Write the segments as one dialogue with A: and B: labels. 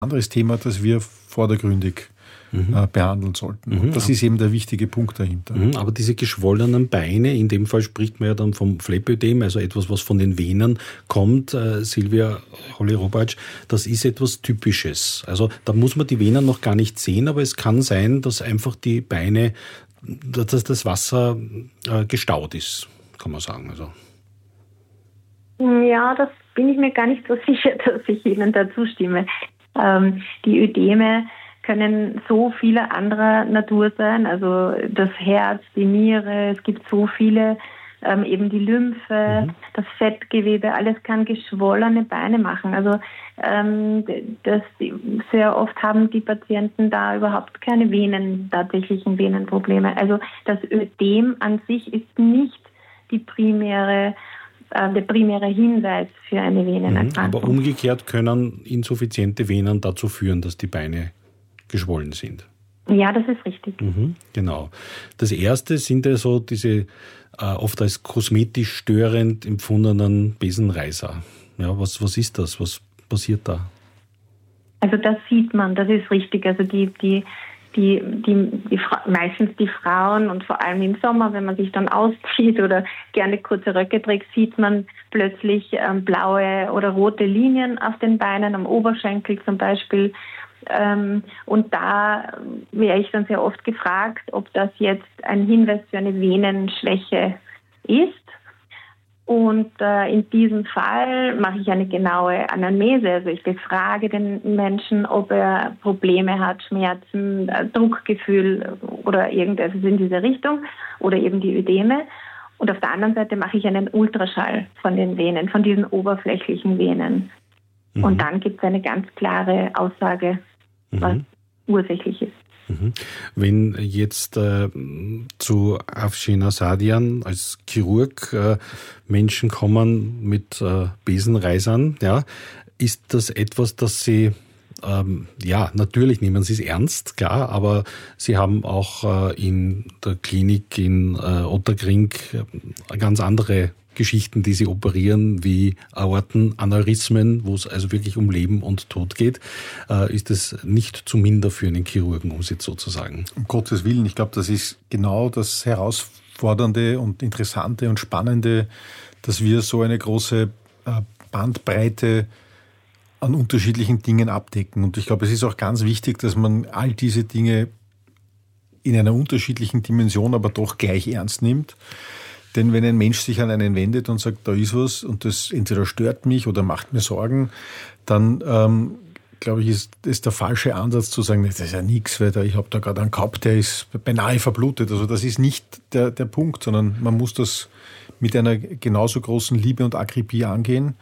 A: anderes Thema, das wir vordergründig behandeln sollten. Das ist eben der wichtige Punkt dahinter.
B: Aber diese geschwollenen Beine, in dem Fall spricht man ja dann vom Phlebiödem, also etwas, was von den Venen kommt, Silvia Holle-Robatsch, das ist etwas Typisches. Also da muss man die Venen noch gar nicht sehen, aber es kann sein, dass einfach die Beine, dass das Wasser gestaut ist, kann man sagen. Also.
C: Ja, das bin ich mir gar nicht so sicher, dass ich Ihnen da zustimme. Die Ödeme können so viele anderer Natur sein, also das Herz, die Niere, es gibt so viele, eben die Lymphe, das Fettgewebe, alles kann geschwollene Beine machen. Also sehr oft haben die Patienten da überhaupt keine tatsächlichen Venenprobleme. Also das Ödem an sich ist nicht der primäre Hinweis für eine Venenerkrankung.
B: Aber umgekehrt können insuffiziente Venen dazu führen, dass die Beine geschwollen sind.
C: Ja, das ist richtig.
B: Genau. Das erste sind ja so diese oft als kosmetisch störend empfundenen Besenreißer. Ja, was ist das? Was passiert da?
C: Also das sieht man, das ist richtig. Also meistens die Frauen und vor allem im Sommer, wenn man sich dann auszieht oder gerne kurze Röcke trägt, sieht man plötzlich blaue oder rote Linien auf den Beinen, am Oberschenkel zum Beispiel. Und da wäre ich dann sehr oft gefragt, ob das jetzt ein Hinweis für eine Venenschwäche ist. Und in diesem Fall mache ich eine genaue Anamnese. Also ich befrage den Menschen, ob er Probleme hat, Schmerzen, Druckgefühl oder irgendetwas in diese Richtung oder eben die Ödeme. Und auf der anderen Seite mache ich einen Ultraschall von den Venen, von diesen oberflächlichen Venen. Und dann gibt es eine ganz klare Aussage, was ursächlich ist.
B: Wenn jetzt zu Afshin Asadian als Chirurg Menschen kommen mit Besenreißern, ja, ist das etwas, das Sie, natürlich nehmen Sie es ernst, klar, aber Sie haben auch in der Klinik in Ottakring ganz andere Geschichten, die sie operieren, wie Aortenaneurysmen, wo es also wirklich um Leben und Tod geht, ist es nicht zu minder für einen Chirurgen, um es jetzt so zu sagen.
A: Um Gottes Willen, ich glaube, das ist genau das Herausfordernde und Interessante und Spannende, dass wir so eine große Bandbreite an unterschiedlichen Dingen abdecken. Und ich glaube, es ist auch ganz wichtig, dass man all diese Dinge in einer unterschiedlichen Dimension, aber doch gleich ernst nimmt. Denn wenn ein Mensch sich an einen wendet und sagt, da ist was und das entweder stört mich oder macht mir Sorgen, dann glaube ich, ist der falsche Ansatz zu sagen, das ist ja nichts, weil ich habe da gerade einen gehabt, der ist beinahe verblutet. Also das ist nicht der Punkt, sondern man muss das mit einer genauso großen Liebe und Akribie angehen.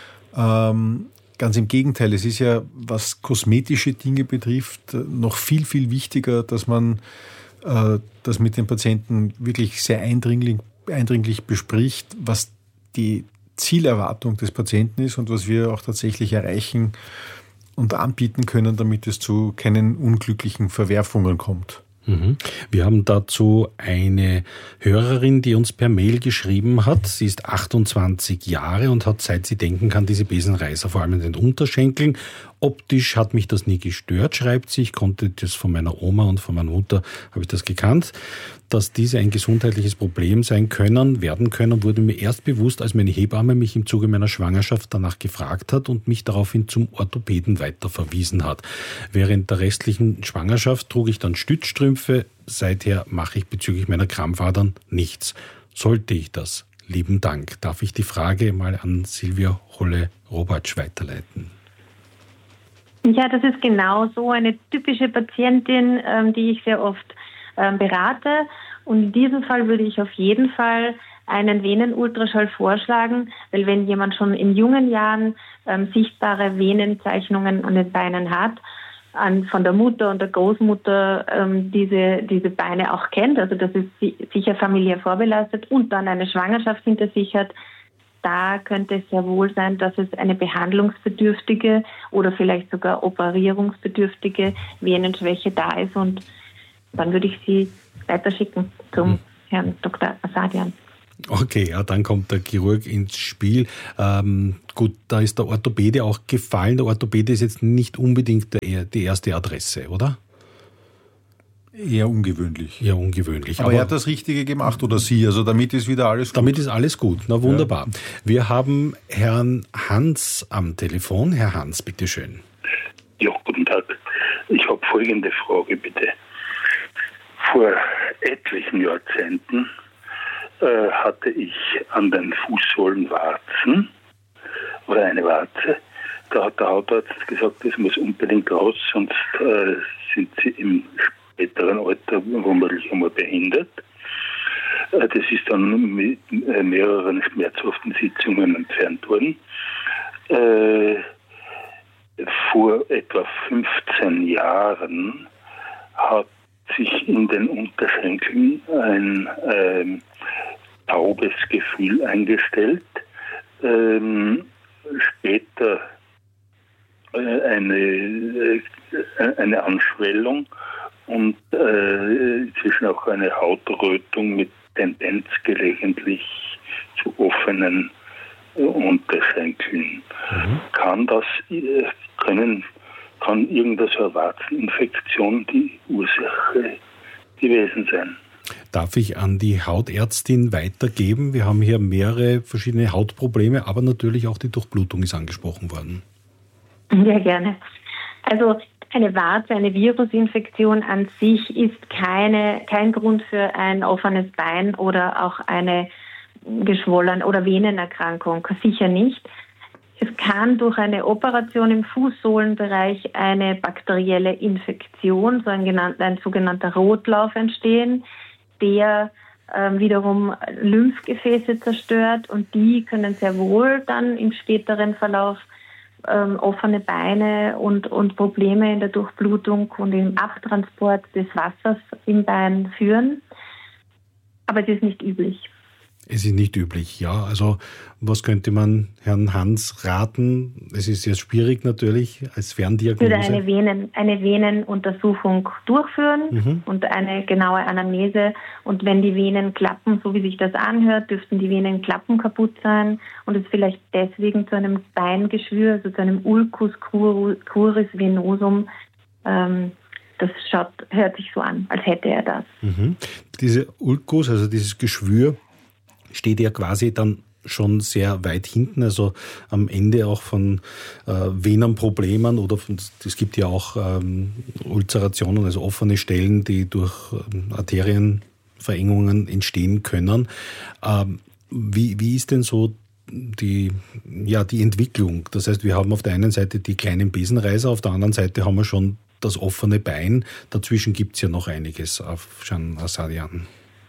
A: Ganz im Gegenteil, es ist ja, was kosmetische Dinge betrifft, noch viel, viel wichtiger, dass man das mit den Patienten wirklich sehr eindringlich bespricht, was die Zielerwartung des Patienten ist und was wir auch tatsächlich erreichen und anbieten können, damit es zu keinen unglücklichen Verwerfungen kommt.
B: Wir haben dazu eine Hörerin, die uns per Mail geschrieben hat. Sie ist 28 Jahre und hat, seit sie denken kann, diese Besenreißer, vor allem in den Unterschenkeln. Optisch hat mich das nie gestört, schreibt sie. Ich konnte das von meiner Oma und von meiner Mutter, habe ich das gekannt. Dass diese ein gesundheitliches Problem werden können, wurde mir erst bewusst, als meine Hebamme mich im Zuge meiner Schwangerschaft danach gefragt hat und mich daraufhin zum Orthopäden weiterverwiesen hat. Während der restlichen Schwangerschaft trug ich dann Stützstrümpfe. Seither mache ich bezüglich meiner Krampfadern nichts. Sollte ich das? Lieben Dank. Darf ich die Frage mal an Silvia Holle-Robatsch weiterleiten?
C: Ja, das ist genau so eine typische Patientin, die ich sehr oft berate. Und in diesem Fall würde ich auf jeden Fall einen Venenultraschall vorschlagen, weil wenn jemand schon in jungen Jahren sichtbare Venenzeichnungen an den Beinen hat, von der Mutter und der Großmutter diese Beine auch kennt, also das ist sicher familiär vorbelastet und dann eine Schwangerschaft hinter sich hat, da könnte es sehr wohl sein, dass es eine behandlungsbedürftige oder vielleicht sogar operierungsbedürftige Venenschwäche da ist und dann würde ich Sie weiterschicken zum Herrn Dr. Asadian.
B: Okay, ja, dann kommt der Chirurg ins Spiel. Gut, da ist der Orthopäde auch gefallen. Der Orthopäde ist jetzt nicht unbedingt die erste Adresse, oder?
A: Eher ungewöhnlich.
B: Ja, ungewöhnlich.
A: Aber er hat das Richtige gemacht oder Sie, also damit ist wieder alles gut.
B: Damit ist alles gut, na wunderbar. Ja. Wir haben Herrn Hans am Telefon. Herr Hans, bitteschön.
D: Ja, guten Tag. Ich habe folgende Frage, bitte. Vor etlichen Jahrzehnten hatte ich an den Fußsohlen Warzen oder eine Warze. Da hat der Hautarzt gesagt, das muss unbedingt raus, sonst sind Sie im späteren Alter womöglich einmal behindert. Das ist dann mit mehreren schmerzhaften Sitzungen entfernt worden. Vor etwa 15 Jahren hat sich in den Unterschenkeln ein taubes Gefühl eingestellt. Später eine Anschwellung und inzwischen auch eine Hautrötung mit Tendenz gelegentlich zu offenen Unterschenkeln. Kann irgendeine Warzeninfektion die Ursache gewesen sein?
B: Darf ich an die Hautärztin weitergeben? Wir haben hier mehrere verschiedene Hautprobleme, aber natürlich auch die Durchblutung ist angesprochen worden.
C: Ja, gerne. Also eine Warze, eine Virusinfektion an sich ist kein Grund für ein offenes Bein oder auch eine geschwollene oder Venenerkrankung. Sicher nicht. Es kann durch eine Operation im Fußsohlenbereich eine bakterielle Infektion, ein sogenannter Rotlauf entstehen, der wiederum Lymphgefäße zerstört und die können sehr wohl dann im späteren Verlauf offene Beine und Probleme in der Durchblutung und im Abtransport des Wassers im Bein führen. Aber es ist nicht üblich.
B: Es ist nicht üblich, ja. Also was könnte man Herrn Hans raten? Es ist sehr schwierig natürlich als Ferndiagnose.
C: Ich würde eine Venenuntersuchung durchführen und eine genaue Anamnese. Und wenn die Venen klappen, so wie sich das anhört, dürften die Venenklappen kaputt sein und es vielleicht deswegen zu einem Beingeschwür, also zu einem Ulcus cruris venosum, das hört sich so an, als hätte er das.
B: Diese Ulcus, also dieses Geschwür, steht ja quasi dann schon sehr weit hinten, also am Ende auch von Venenproblemen oder es gibt ja auch Ulzerationen, also offene Stellen, die durch Arterienverengungen entstehen können. Wie ist denn so die Entwicklung? Das heißt, wir haben auf der einen Seite die kleinen Besenreißer, auf der anderen Seite haben wir schon das offene Bein. Dazwischen gibt es ja noch einiges auf Can Assadian.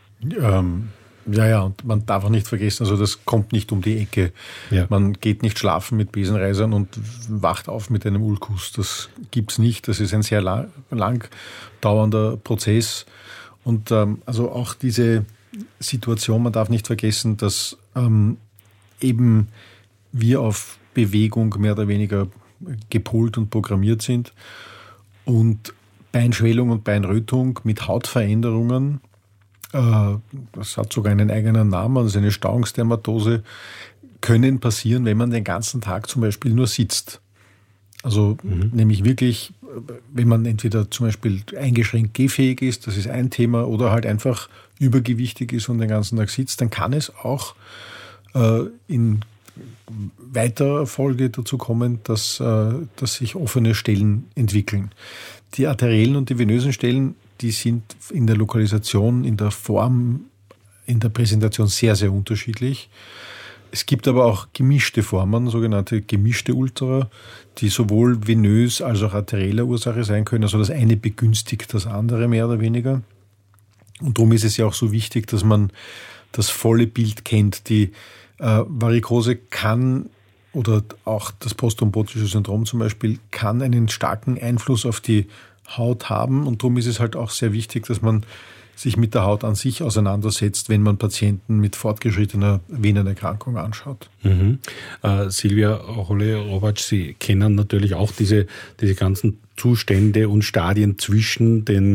A: Ja, und man darf auch nicht vergessen, also das kommt nicht um die Ecke. Ja. Man geht nicht schlafen mit Besenreisern und wacht auf mit einem Ulkus. Das gibt's nicht. Das ist ein sehr lang dauernder Prozess. Und also auch diese Situation, man darf nicht vergessen, dass eben wir auf Bewegung mehr oder weniger gepolt und programmiert sind. Und Beinschwellung und Beinrötung mit Hautveränderungen, das hat sogar einen eigenen Namen, also eine Stauungsdermatose, können passieren, wenn man den ganzen Tag zum Beispiel nur sitzt. Also nämlich wirklich, wenn man entweder zum Beispiel eingeschränkt gehfähig ist, das ist ein Thema, oder halt einfach übergewichtig ist und den ganzen Tag sitzt, dann kann es auch in weiterer Folge dazu kommen, dass sich offene Stellen entwickeln. Die arteriellen und die venösen Stellen, die sind in der Lokalisation, in der Form, in der Präsentation sehr, sehr unterschiedlich. Es gibt aber auch gemischte Formen, sogenannte gemischte Ulzera, die sowohl venös als auch arterieller Ursache sein können. Also das eine begünstigt das andere mehr oder weniger. Und darum ist es ja auch so wichtig, dass man das volle Bild kennt. Die Varikose kann, oder auch das postthrombotische Syndrom zum Beispiel, kann einen starken Einfluss auf die Haut haben. Und darum ist es halt auch sehr wichtig, dass man sich mit der Haut an sich auseinandersetzt, wenn man Patienten mit fortgeschrittener Venenerkrankung anschaut.
B: Silvia Holle-Rovac, Sie kennen natürlich auch diese ganzen Zustände und Stadien zwischen den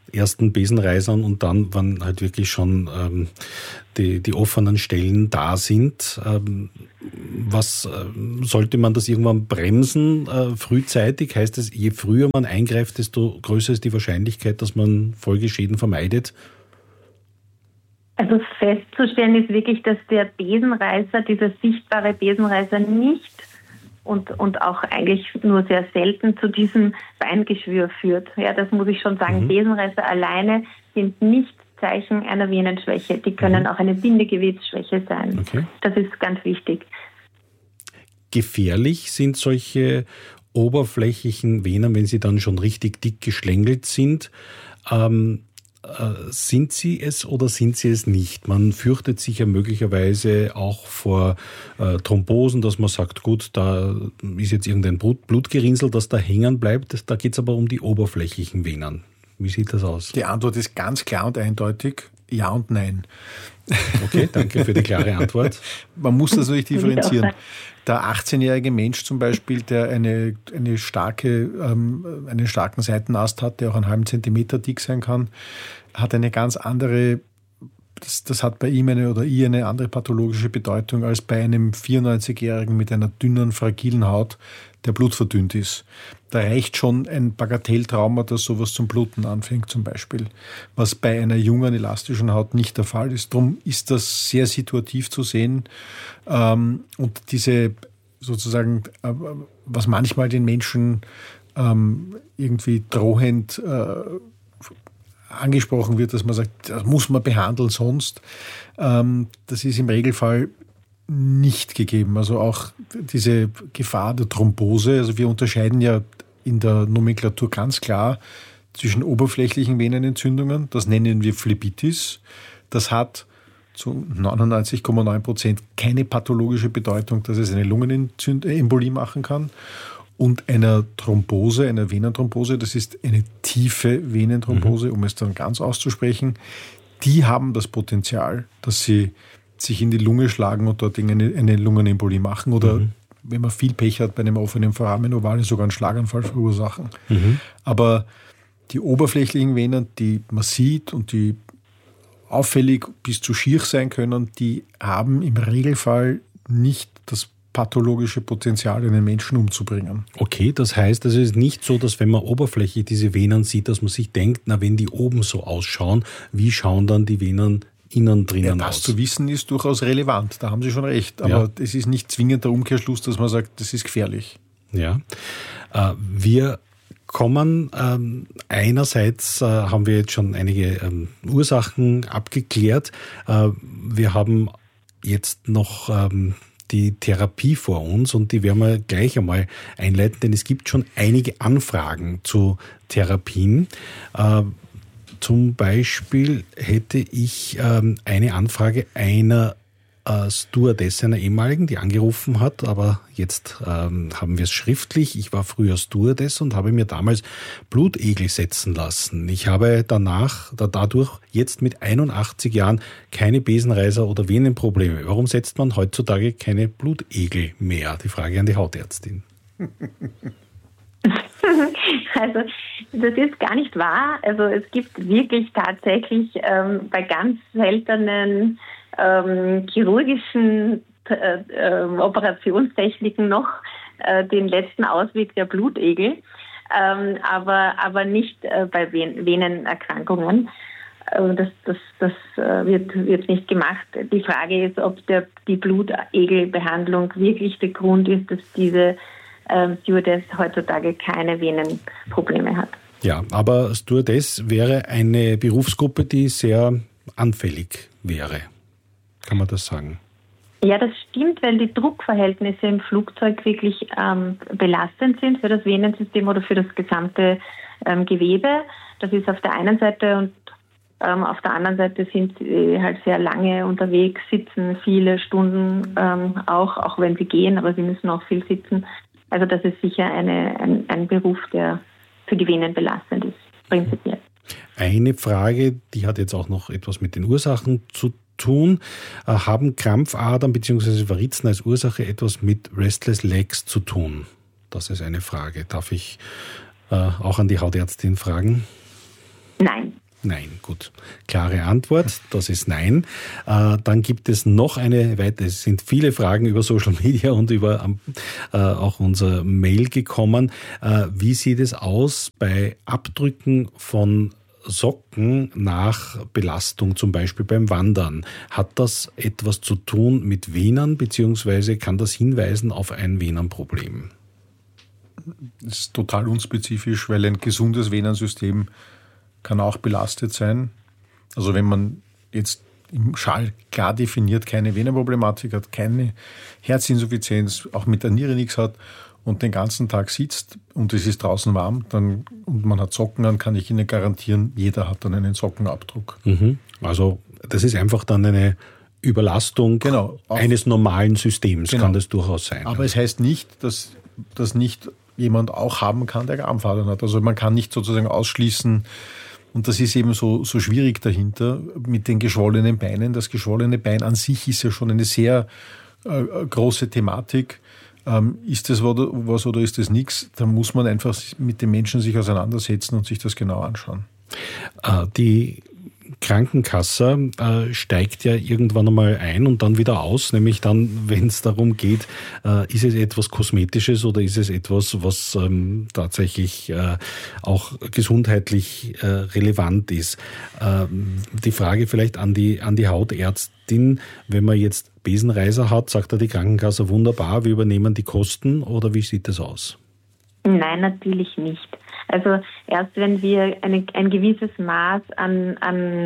B: ersten Besenreisern und dann, wann halt wirklich schon die offenen Stellen da sind. Was sollte man das irgendwann bremsen frühzeitig? Heißt es, je früher man eingreift, desto größer ist die Wahrscheinlichkeit, dass man Folgeschäden vermeidet?
C: Also festzustellen ist wirklich, dass der Besenreißer, dieser sichtbare Besenreißer nicht und auch eigentlich nur sehr selten zu diesem Beingeschwür führt. Ja, das muss ich schon sagen. Besenreißer alleine sind nicht Zeichen einer Venenschwäche. Die können auch eine Bindegewebsschwäche sein. Okay. Das ist ganz wichtig.
B: Gefährlich sind solche oberflächlichen Venen, wenn sie dann schon richtig dick geschlängelt sind. Sind sie es oder sind sie es nicht? Man fürchtet sich ja möglicherweise auch vor Thrombosen, dass man sagt, gut, da ist jetzt irgendein Blutgerinnsel, das da hängen bleibt. Da geht es aber um die oberflächlichen Venen. Wie sieht das aus?
A: Die Antwort ist ganz klar und eindeutig, ja und nein.
B: Okay, danke für die klare Antwort.
A: Man muss das natürlich differenzieren. Der 18-jährige Mensch zum Beispiel, der einen starken Seitenast hat, der auch einen halben Zentimeter dick sein kann, hat eine ganz andere, das hat bei ihm eine andere pathologische Bedeutung als bei einem 94-jährigen mit einer dünnen, fragilen Haut, der blutverdünnt ist. Da reicht schon ein Bagatelltrauma, dass sowas zum Bluten anfängt zum Beispiel, was bei einer jungen, elastischen Haut nicht der Fall ist. Darum ist das sehr situativ zu sehen. Und diese sozusagen, was manchmal den Menschen irgendwie drohend angesprochen wird, dass man sagt, das muss man behandeln sonst, das ist im Regelfall nicht gegeben. Also auch diese Gefahr der Thrombose, also wir unterscheiden ja in der Nomenklatur ganz klar zwischen oberflächlichen Venenentzündungen, das nennen wir Phlebitis, das hat zu 99,9% keine pathologische Bedeutung, dass es eine Lungenembolie machen kann, und einer Thrombose, einer Venenthrombose, das ist eine tiefe Venenthrombose, um es dann ganz auszusprechen, die haben das Potenzial, dass sie sich in die Lunge schlagen und dort eine Lungenembolie machen oder wenn man viel Pech hat, bei einem offenen Foramen ovale sogar einen Schlaganfall verursachen. Aber die oberflächlichen Venen, die man sieht und die auffällig bis zu schier sein können, die haben im Regelfall nicht das pathologische Potenzial, einen Menschen umzubringen.
B: Okay, das heißt, es ist nicht so, dass wenn man oberflächlich diese Venen sieht, dass man sich denkt, na, wenn die oben so ausschauen, wie schauen dann die Venen innen drinnen aus?
A: Das zu wissen ist durchaus relevant, da haben Sie schon recht. Aber es ist nicht zwingend der Umkehrschluss, dass man sagt, das ist gefährlich.
B: Ja, wir kommen, einerseits haben wir jetzt schon einige Ursachen abgeklärt. Wir haben jetzt noch die Therapie vor uns und die werden wir gleich einmal einleiten, denn es gibt schon einige Anfragen zu Therapien. Zum Beispiel hätte ich eine Anfrage einer Stewardess, einer ehemaligen, die angerufen hat, aber jetzt haben wir es schriftlich. Ich war früher Stewardess und habe mir damals Blutegel setzen lassen. Ich habe dadurch jetzt mit 81 Jahren keine Besenreißer oder Venenprobleme. Warum setzt man heutzutage keine Blutegel mehr? Die Frage an die Hautärztin.
C: Also das ist gar nicht wahr. Also es gibt wirklich tatsächlich bei ganz seltenen chirurgischen Operationstechniken noch den letzten Ausweg der Blutegel, aber nicht bei Venenerkrankungen. Das wird nicht gemacht. Die Frage ist, ob die Blutegelbehandlung wirklich der Grund ist, dass diese Stewardess heutzutage keine Venenprobleme hat.
B: Ja, aber Stewardess wäre eine Berufsgruppe, die sehr anfällig wäre. Kann man das sagen?
C: Ja, das stimmt, weil die Druckverhältnisse im Flugzeug wirklich belastend sind für das Venensystem oder für das gesamte Gewebe. Das ist auf der einen Seite und auf der anderen Seite sind sie halt sehr lange unterwegs, sitzen viele Stunden, auch wenn sie gehen, aber sie müssen auch viel sitzen. Also das ist sicher ein Beruf, der für die Venen belastend ist, prinzipiell.
B: Eine Frage, die hat jetzt auch noch etwas mit den Ursachen zu tun. Haben Krampfadern bzw. Varizen als Ursache etwas mit Restless Legs zu tun? Das ist eine Frage. Darf ich auch an die Hautärztin fragen?
C: Nein.
B: Nein, gut. Klare Antwort, das ist nein. Dann gibt es noch eine weitere, es sind viele Fragen über Social Media und über auch unser Mail gekommen. Wie sieht es aus bei Abdrücken von Socken nach Belastung, zum Beispiel beim Wandern? Hat das etwas zu tun mit Venern, beziehungsweise kann das hinweisen auf ein Venenproblem?
A: Das ist total unspezifisch, weil ein gesundes Venensystem kann auch belastet sein. Also wenn man jetzt im Schall klar definiert keine Venenproblematik hat, keine Herzinsuffizienz, auch mit der Niere nichts hat und den ganzen Tag sitzt und es ist draußen warm und man hat Socken an, kann ich Ihnen garantieren, jeder hat dann einen Sockenabdruck.
B: Also das ist einfach dann eine Überlastung eines normalen Systems, kann das durchaus sein.
A: Aber es heißt nicht, dass das nicht jemand auch haben kann, der Armfadern hat. Also man kann nicht sozusagen ausschließen, und das ist eben so schwierig dahinter mit den geschwollenen Beinen. Das geschwollene Bein an sich ist ja schon eine sehr große Thematik. Ist das was oder ist das nichts? Da muss man einfach mit den Menschen sich auseinandersetzen und sich das genau anschauen.
B: Die Krankenkasse steigt ja irgendwann einmal ein und dann wieder aus, nämlich dann, wenn es darum geht, ist es etwas Kosmetisches oder ist es etwas, was tatsächlich auch gesundheitlich relevant ist. Die Frage vielleicht an die Hautärztin, wenn man jetzt Besenreiser hat, sagt die Krankenkasse wunderbar, wir übernehmen die Kosten, oder wie sieht das aus?
C: Nein, natürlich nicht. Also erst wenn wir ein gewisses Maß an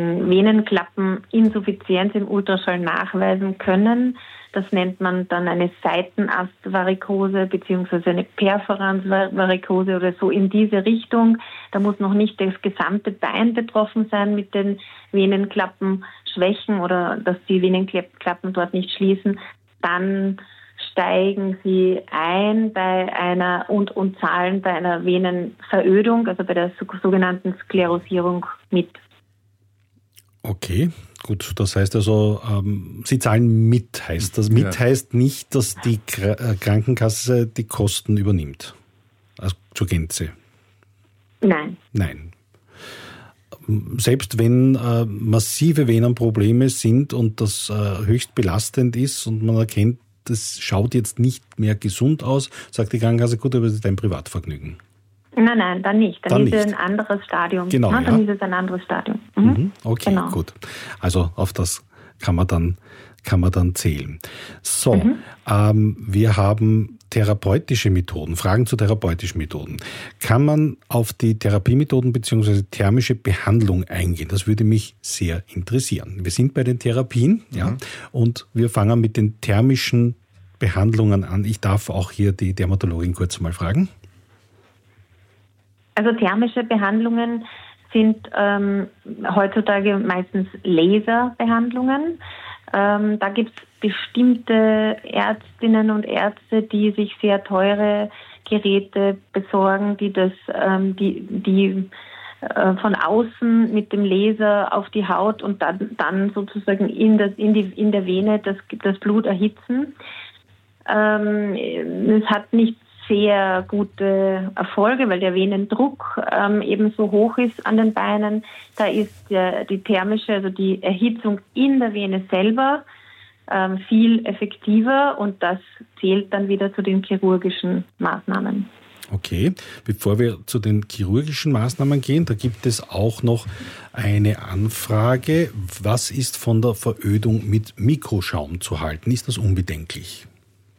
C: Venenklappeninsuffizienz im Ultraschall nachweisen können, das nennt man dann eine Seitenastvarikose bzw. eine Perforansvarikose oder so in diese Richtung. Da muss noch nicht das gesamte Bein betroffen sein mit den Venenklappenschwächen oder dass die Venenklappen dort nicht schließen. Dann steigen sie ein bei einer und zahlen bei einer Venenverödung, also bei der sogenannten Sklerosierung mit.
B: Okay, gut. Das heißt also, Sie zahlen mit, heißt das. Mit heißt nicht, dass die Krankenkasse die Kosten übernimmt. Also zur Gänze.
C: Nein.
B: Nein. Selbst wenn massive Venenprobleme sind und das höchst belastend ist und man erkennt, das schaut jetzt nicht mehr gesund aus, sagt die Krankenkasse, gut, aber das ist ein Privatvergnügen.
C: Nein, dann nicht. Dann ist es ein anderes Stadium.
B: Genau,
C: dann ist es ein anderes Stadium. Mhm.
B: Okay, genau. Gut. Also auf das kann man dann zählen. So, wir haben therapeutische Methoden, Fragen zu therapeutischen Methoden. Kann man auf die Therapiemethoden bzw. thermische Behandlung eingehen? Das würde mich sehr interessieren. Wir sind bei den Therapien, und wir fangen mit den thermischen Behandlungen an. Ich darf auch hier die Dermatologin kurz mal fragen. Also
C: thermische Behandlungen sind heutzutage meistens Laserbehandlungen. Da gibt es bestimmte Ärztinnen und Ärzte, die sich sehr teure Geräte besorgen, die von außen mit dem Laser auf die Haut und dann sozusagen in der Vene das Blut erhitzen. Es hat nicht sehr gute Erfolge, weil der Venendruck eben so hoch ist an den Beinen. Da ist die thermische, also die Erhitzung in der Vene selber viel effektiver und das zählt dann wieder zu den chirurgischen Maßnahmen.
B: Okay, bevor wir zu den chirurgischen Maßnahmen gehen, da gibt es auch noch eine Anfrage. Was ist von der Verödung mit Mikroschaum zu halten? Ist das unbedenklich?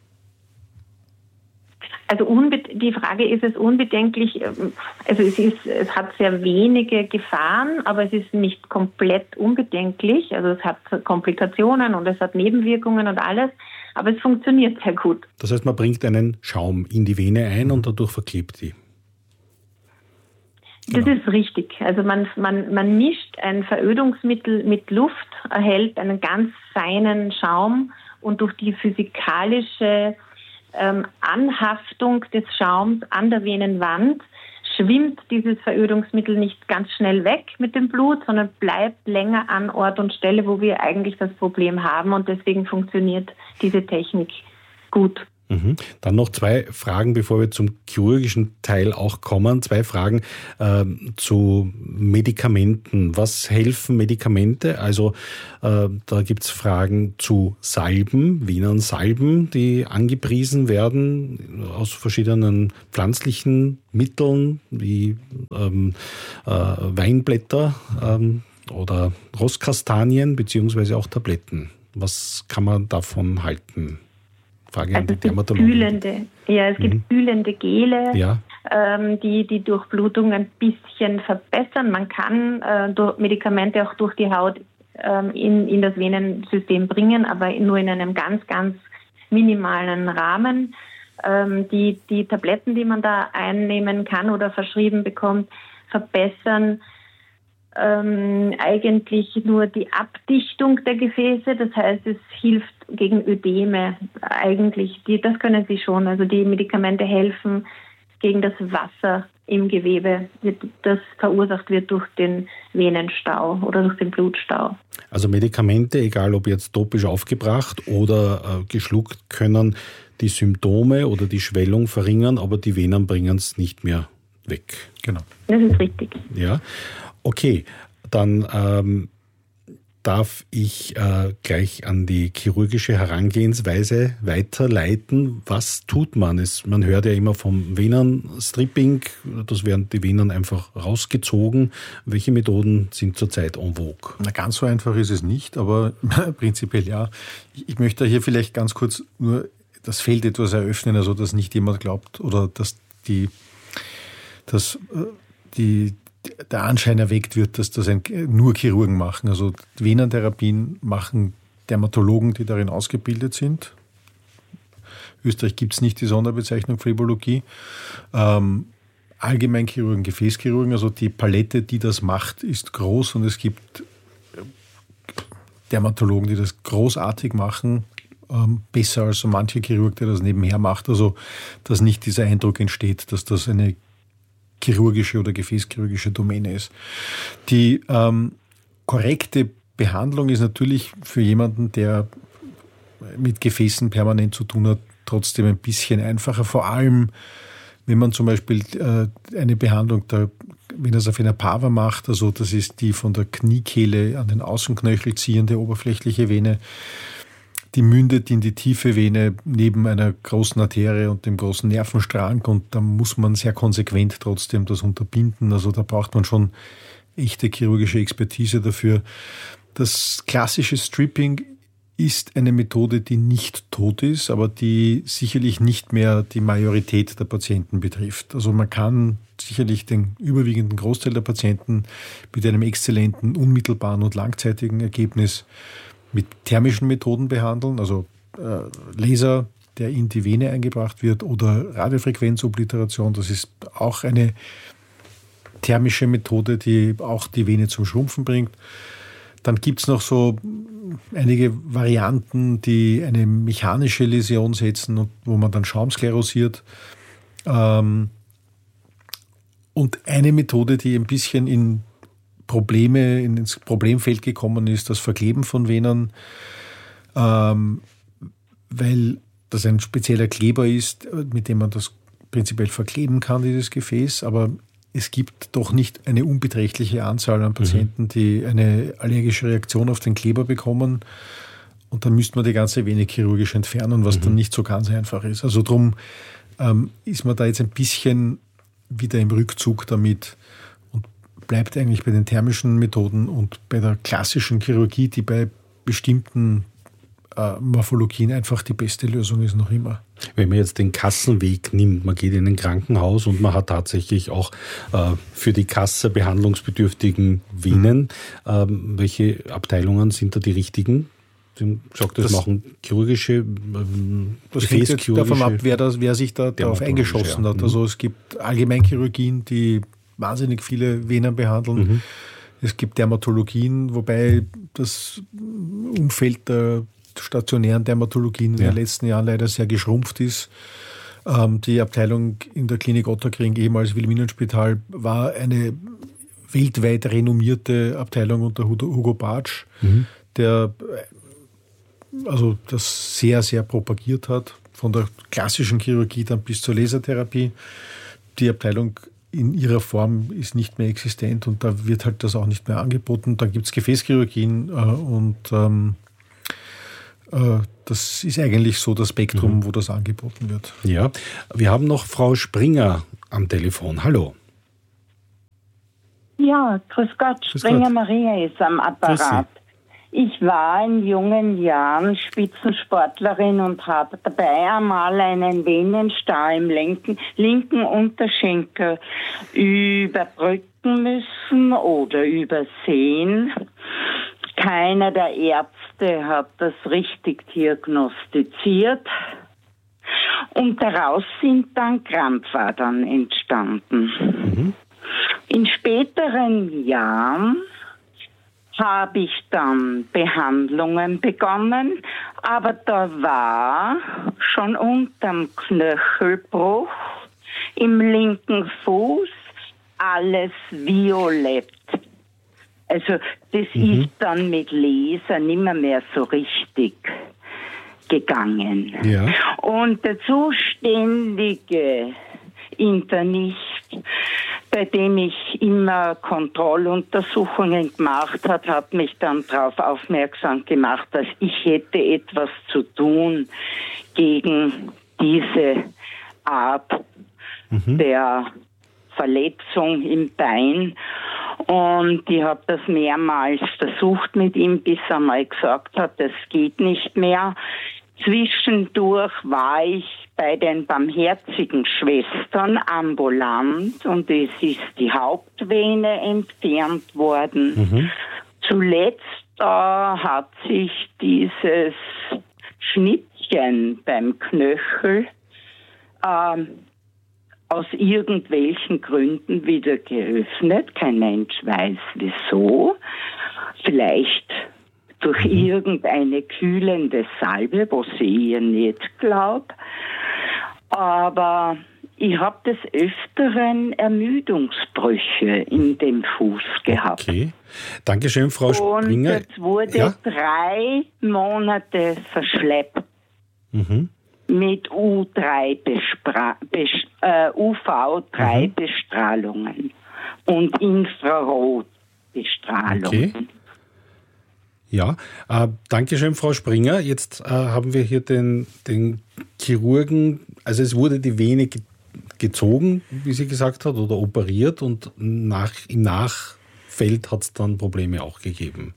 C: Also die Frage ist es unbedenklich, also es hat sehr wenige Gefahren, aber es ist nicht komplett unbedenklich. Also es hat Komplikationen und es hat Nebenwirkungen und alles, aber es funktioniert sehr gut.
B: Das heißt, man bringt einen Schaum in die Vene ein und dadurch verklebt die.
C: Das ist richtig. Also man mischt ein Verödungsmittel mit Luft, erhält einen ganz feinen Schaum und durch die physikalische Anhaftung des Schaums an der Venenwand schwimmt dieses Verödungsmittel nicht ganz schnell weg mit dem Blut, sondern bleibt länger an Ort und Stelle, wo wir eigentlich das Problem haben und deswegen funktioniert diese Technik gut.
B: Dann noch 2 Fragen, bevor wir zum chirurgischen Teil auch kommen. 2 Fragen zu Medikamenten. Was helfen Medikamente? Also da gibt es Fragen zu Salben, Venensalben, die angepriesen werden aus verschiedenen pflanzlichen Mitteln wie Weinblätter oder Rosskastanien beziehungsweise auch Tabletten. Was kann man davon halten? Frage an die Dermatologen.
C: Es gibt kühlende Gele, die Durchblutung ein bisschen verbessern. Man kann Medikamente auch durch die Haut in das Venensystem bringen, aber nur in einem ganz, ganz minimalen Rahmen. Die Tabletten, die man da einnehmen kann oder verschrieben bekommt, verbessern eigentlich nur die Abdichtung der Gefäße. Das heißt, es hilft gegen Ödeme eigentlich. Das können sie schon. Also die Medikamente helfen gegen das Wasser im Gewebe, das verursacht wird durch den Venenstau oder durch den Blutstau.
B: Also Medikamente, egal ob jetzt topisch aufgebracht oder geschluckt, können die Symptome oder die Schwellung verringern, aber die Venen bringen es nicht mehr weg.
A: Genau.
C: Das ist richtig.
B: Ja. Okay, dann darf ich gleich an die chirurgische Herangehensweise weiterleiten. Was tut man? Man hört ja immer vom Venenstripping, das werden die Venen einfach rausgezogen. Welche Methoden sind zurzeit en vogue?
A: Na, ganz so einfach ist es nicht, aber prinzipiell ja. Ich möchte hier vielleicht ganz kurz nur das Feld etwas eröffnen, also dass nicht jemand glaubt oder dass der Anschein erweckt wird, dass das nur Chirurgen machen. Also Venentherapien machen Dermatologen, die darin ausgebildet sind. In Österreich gibt es nicht die Sonderbezeichnung Phlebologie. Allgemeinchirurgen, Gefäßchirurgen, also die Palette, die das macht, ist groß und es gibt Dermatologen, die das großartig machen, besser als so mancher Chirurg, der das nebenher macht. Also dass nicht dieser Eindruck entsteht, dass das eine chirurgische oder gefäßchirurgische Domäne ist. Die korrekte Behandlung ist natürlich für jemanden, der mit Gefäßen permanent zu tun hat, trotzdem ein bisschen einfacher. Vor allem, wenn man zum Beispiel eine Behandlung der Vena saphenna parva macht, also das ist die von der Kniekehle an den Außenknöchel ziehende oberflächliche Vene, die mündet in die tiefe Vene neben einer großen Arterie und dem großen Nervenstrang und da muss man sehr konsequent trotzdem das unterbinden. Also da braucht man schon echte chirurgische Expertise dafür. Das klassische Stripping ist eine Methode, die nicht tot ist, aber die sicherlich nicht mehr die Majorität der Patienten betrifft. Also man kann sicherlich den überwiegenden Großteil der Patienten mit einem exzellenten, unmittelbaren und langzeitigen Ergebnis mit thermischen Methoden behandeln, also Laser, der in die Vene eingebracht wird, oder Radiofrequenzobliteration. Das ist auch eine thermische Methode, die auch die Vene zum Schrumpfen bringt. Dann gibt es noch so einige Varianten, die eine mechanische Läsion setzen und wo man dann Schaum sklerosiert. Und eine Methode, die ein bisschen ins Problemfeld gekommen ist, das Verkleben von Venen, weil das ein spezieller Kleber ist, mit dem man das prinzipiell verkleben kann, dieses Gefäß. Aber es gibt doch nicht eine unbeträchtliche Anzahl an Patienten, die eine allergische Reaktion auf den Kleber bekommen. Und dann müsste man die ganze Vene chirurgisch entfernen, was dann nicht so ganz einfach ist. Also darum ist man da jetzt ein bisschen wieder im Rückzug damit und bleibt eigentlich bei den thermischen Methoden und bei der klassischen Chirurgie, die bei bestimmten Morphologien einfach die beste Lösung ist noch immer.
B: Wenn man jetzt den Kassenweg nimmt, man geht in ein Krankenhaus und man hat tatsächlich auch für die Kasse behandlungsbedürftigen Venen. Welche Abteilungen sind da die richtigen? Du sagst, das machen chirurgische,
A: das hängt jetzt davon ab, wer sich da darauf eingeschossen hat. Also es gibt Allgemeinchirurgien, die wahnsinnig viele Venen behandeln. Es gibt Dermatologien, wobei das Umfeld der stationären Dermatologien in den letzten Jahren leider sehr geschrumpft ist. Die Abteilung in der Klinik Ottakring, ehemals Wilhelminenspital, war eine weltweit renommierte Abteilung unter Hugo Bartsch, der also das sehr, sehr propagiert hat, von der klassischen Chirurgie dann bis zur Lasertherapie. Die Abteilung in ihrer Form ist nicht mehr existent und da wird halt das auch nicht mehr angeboten. Dann gibt es Gefäßchirurgien und das ist eigentlich so das Spektrum, wo das angeboten wird.
B: Ja, wir haben noch Frau Springer am Telefon. Hallo.
E: Ja, grüß Gott, Springer Maria ist am Apparat. Ich war in jungen Jahren Spitzensportlerin und habe dabei einmal einen Venenstau im linken Unterschenkel überbrücken müssen oder übersehen. Keiner der Ärzte hat das richtig diagnostiziert und daraus sind dann Krampfadern entstanden. In späteren Jahren habe ich dann Behandlungen begonnen, aber da war schon unterm Knöchelbruch im linken Fuß alles violett. Also das ist dann mit Laser nimmer mehr so richtig gegangen. Ja. Und der zuständige Internist, bei dem ich immer Kontrolluntersuchungen gemacht habe, hat mich dann darauf aufmerksam gemacht, dass ich hätte etwas zu tun gegen diese Art der Verletzung im Bein. Und ich habe das mehrmals versucht mit ihm, bis er mal gesagt hat, das geht nicht mehr. Zwischendurch war ich bei den Barmherzigen Schwestern ambulant und es ist die Hauptvene entfernt worden. Zuletzt hat sich dieses Schnittchen beim Knöchel aus irgendwelchen Gründen wieder geöffnet. Kein Mensch weiß wieso. Vielleicht durch irgendeine kühlende Salbe, was ich ihr nicht glaube. Aber ich habe des Öfteren Ermüdungsbrüche in dem Fuß gehabt.
B: Okay. Dankeschön, Frau Springer.
E: Und es wurde 3 Monate verschleppt mit UV-3-Bestrahlungen und Infrarotbestrahlungen.
B: Okay. Ja, Dankeschön, Frau Springer. Jetzt haben wir hier den Chirurgen, also es wurde die Vene gezogen, wie sie gesagt hat, oder operiert und im Nachfeld hat es dann Probleme auch gegeben.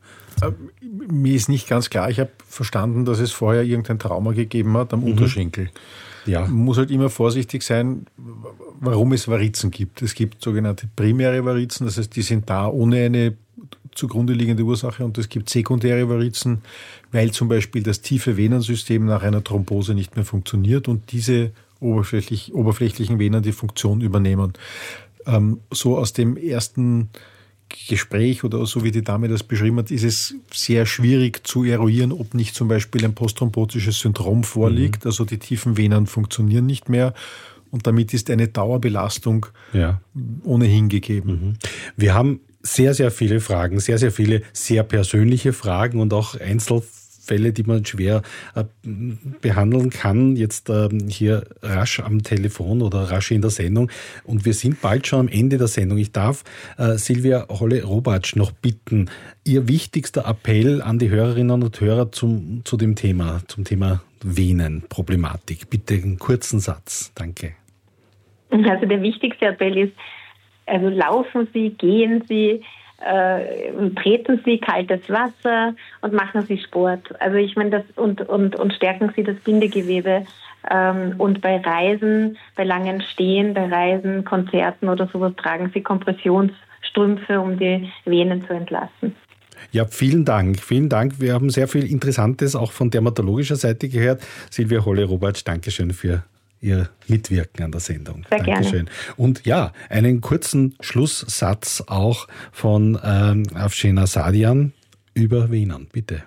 A: Mir ist nicht ganz klar, ich habe verstanden, dass es vorher irgendein Trauma gegeben hat am Unterschenkel. Ja. Man muss halt immer vorsichtig sein, warum es Varizen gibt. Es gibt sogenannte primäre Varizen, das heißt, die sind da ohne eine zugrunde liegende Ursache und es gibt sekundäre Varizen, weil zum Beispiel das tiefe Venensystem nach einer Thrombose nicht mehr funktioniert und diese oberflächlichen Venen die Funktion übernehmen. So aus dem ersten Gespräch oder so wie die Dame das beschrieben hat, ist es sehr schwierig zu eruieren, ob nicht zum Beispiel ein postthrombotisches Syndrom vorliegt, also die tiefen Venen funktionieren nicht mehr und damit ist eine Dauerbelastung ohnehin gegeben.
B: Wir haben sehr, sehr viele Fragen, sehr, sehr viele sehr persönliche Fragen und auch Einzelfälle, die man schwer behandeln kann, jetzt hier rasch am Telefon oder rasch in der Sendung. Und wir sind bald schon am Ende der Sendung. Ich darf Silvia Holle-Robatsch noch bitten, Ihr wichtigster Appell an die Hörerinnen und Hörer zum Thema Venenproblematik. Bitte einen kurzen Satz. Danke.
C: Also der wichtigste Appell ist, also laufen Sie, gehen Sie, treten Sie kaltes Wasser und machen Sie Sport. Also ich meine, das und stärken Sie das Bindegewebe. Und bei Reisen, bei langen Stehen, bei Reisen, Konzerten oder sowas tragen Sie Kompressionsstrümpfe, um die Venen zu entlassen.
B: Ja, vielen Dank. Vielen Dank. Wir haben sehr viel Interessantes auch von dermatologischer Seite gehört. Silvia Holle-Robatsch, Dankeschön für Ihr Mitwirken an der Sendung.
C: Sehr
B: Dankeschön.
C: Gerne.
B: Und ja, einen kurzen Schlusssatz auch von Afshin Asadian über Venen, bitte.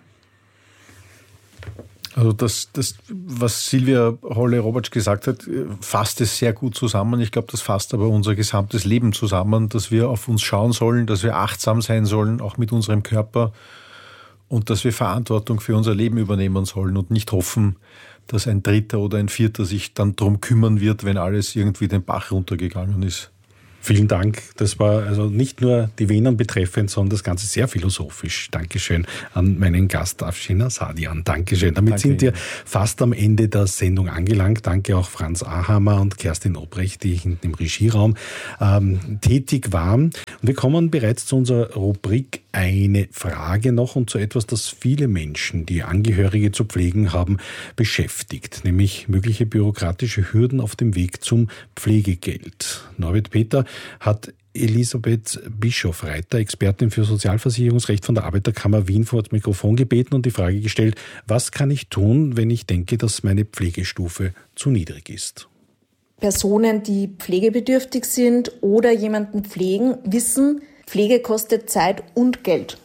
A: Also das, was Silvia Holle-Robatsch gesagt hat, fasst es sehr gut zusammen. Ich glaube, das fasst aber unser gesamtes Leben zusammen, dass wir auf uns schauen sollen, dass wir achtsam sein sollen, auch mit unserem Körper und dass wir Verantwortung für unser Leben übernehmen sollen und nicht hoffen, dass ein Dritter oder ein Vierter sich dann drum kümmern wird, wenn alles irgendwie den Bach runtergegangen ist.
B: Vielen Dank. Das war also nicht nur die Venen betreffend, sondern das Ganze sehr philosophisch. Dankeschön an meinen Gast Afshin Assadian. Dankeschön. Damit sind wir fast am Ende der Sendung angelangt. Danke auch Franz Ahammer und Kerstin Obrecht, die hinten im Regieraum tätig waren. Und wir kommen bereits zu unserer Rubrik Eine Frage noch und zu etwas, das viele Menschen, die Angehörige zu pflegen haben, beschäftigt, nämlich mögliche bürokratische Hürden auf dem Weg zum Pflegegeld. Norbert Peter hat Elisabeth Bischof-Reiter, Expertin für Sozialversicherungsrecht von der Arbeiterkammer Wien, vor das Mikrofon gebeten und die Frage gestellt, was kann ich tun, wenn ich denke, dass meine Pflegestufe zu niedrig ist?
F: Personen, die pflegebedürftig sind oder jemanden pflegen, wissen, Pflege kostet Zeit und Geld.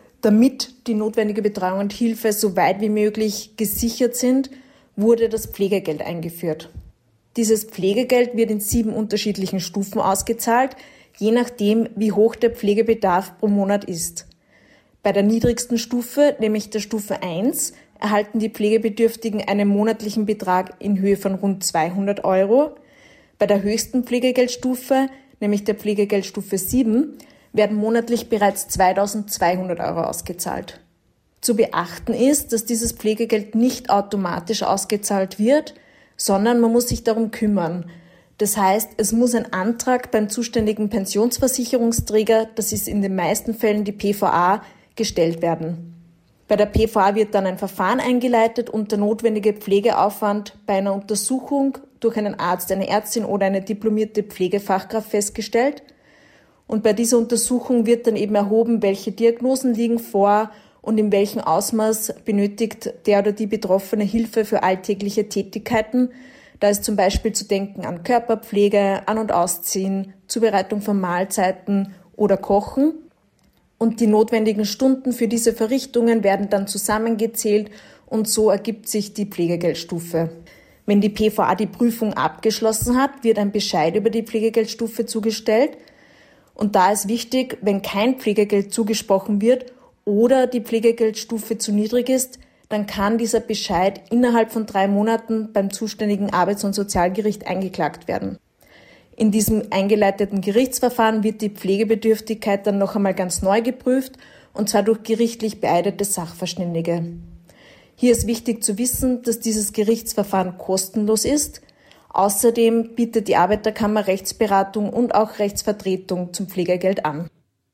F: Damit die notwendige Betreuung und Hilfe so weit wie möglich gesichert sind, wurde das Pflegegeld eingeführt. Dieses Pflegegeld wird in 7 unterschiedlichen Stufen ausgezahlt, je nachdem, wie hoch der Pflegebedarf pro Monat ist. Bei der niedrigsten Stufe, nämlich der Stufe 1, erhalten die Pflegebedürftigen einen monatlichen Betrag in Höhe von rund 200 €. Bei der höchsten Pflegegeldstufe, nämlich der Pflegegeldstufe 7, werden monatlich bereits 2.200 € ausgezahlt. Zu beachten ist, dass dieses Pflegegeld nicht automatisch ausgezahlt wird, sondern man muss sich darum kümmern. Das heißt, es muss ein Antrag beim zuständigen Pensionsversicherungsträger, das ist in den meisten Fällen die PVA, gestellt werden. Bei der PVA wird dann ein Verfahren eingeleitet und der notwendige Pflegeaufwand bei einer Untersuchung durch einen Arzt, eine Ärztin oder eine diplomierte Pflegefachkraft festgestellt. Und bei dieser Untersuchung wird dann eben erhoben, welche Diagnosen liegen vor und in welchem Ausmaß benötigt der oder die Betroffene Hilfe für alltägliche Tätigkeiten. Da ist zum Beispiel zu denken an Körperpflege, An- und Ausziehen, Zubereitung von Mahlzeiten oder Kochen. Und die notwendigen Stunden für diese Verrichtungen werden dann zusammengezählt und so ergibt sich die Pflegegeldstufe. Wenn die PVA die Prüfung abgeschlossen hat, wird ein Bescheid über die Pflegegeldstufe zugestellt. Und da ist wichtig, wenn kein Pflegegeld zugesprochen wird oder die Pflegegeldstufe zu niedrig ist, dann kann dieser Bescheid innerhalb von 3 Monaten beim zuständigen Arbeits- und Sozialgericht eingeklagt werden. In diesem eingeleiteten Gerichtsverfahren wird die Pflegebedürftigkeit dann noch einmal ganz neu geprüft, und zwar durch gerichtlich beeidete Sachverständige. Hier ist wichtig zu wissen, dass dieses Gerichtsverfahren kostenlos ist. Außerdem bietet die Arbeiterkammer Rechtsberatung und auch Rechtsvertretung zum Pflegegeld an.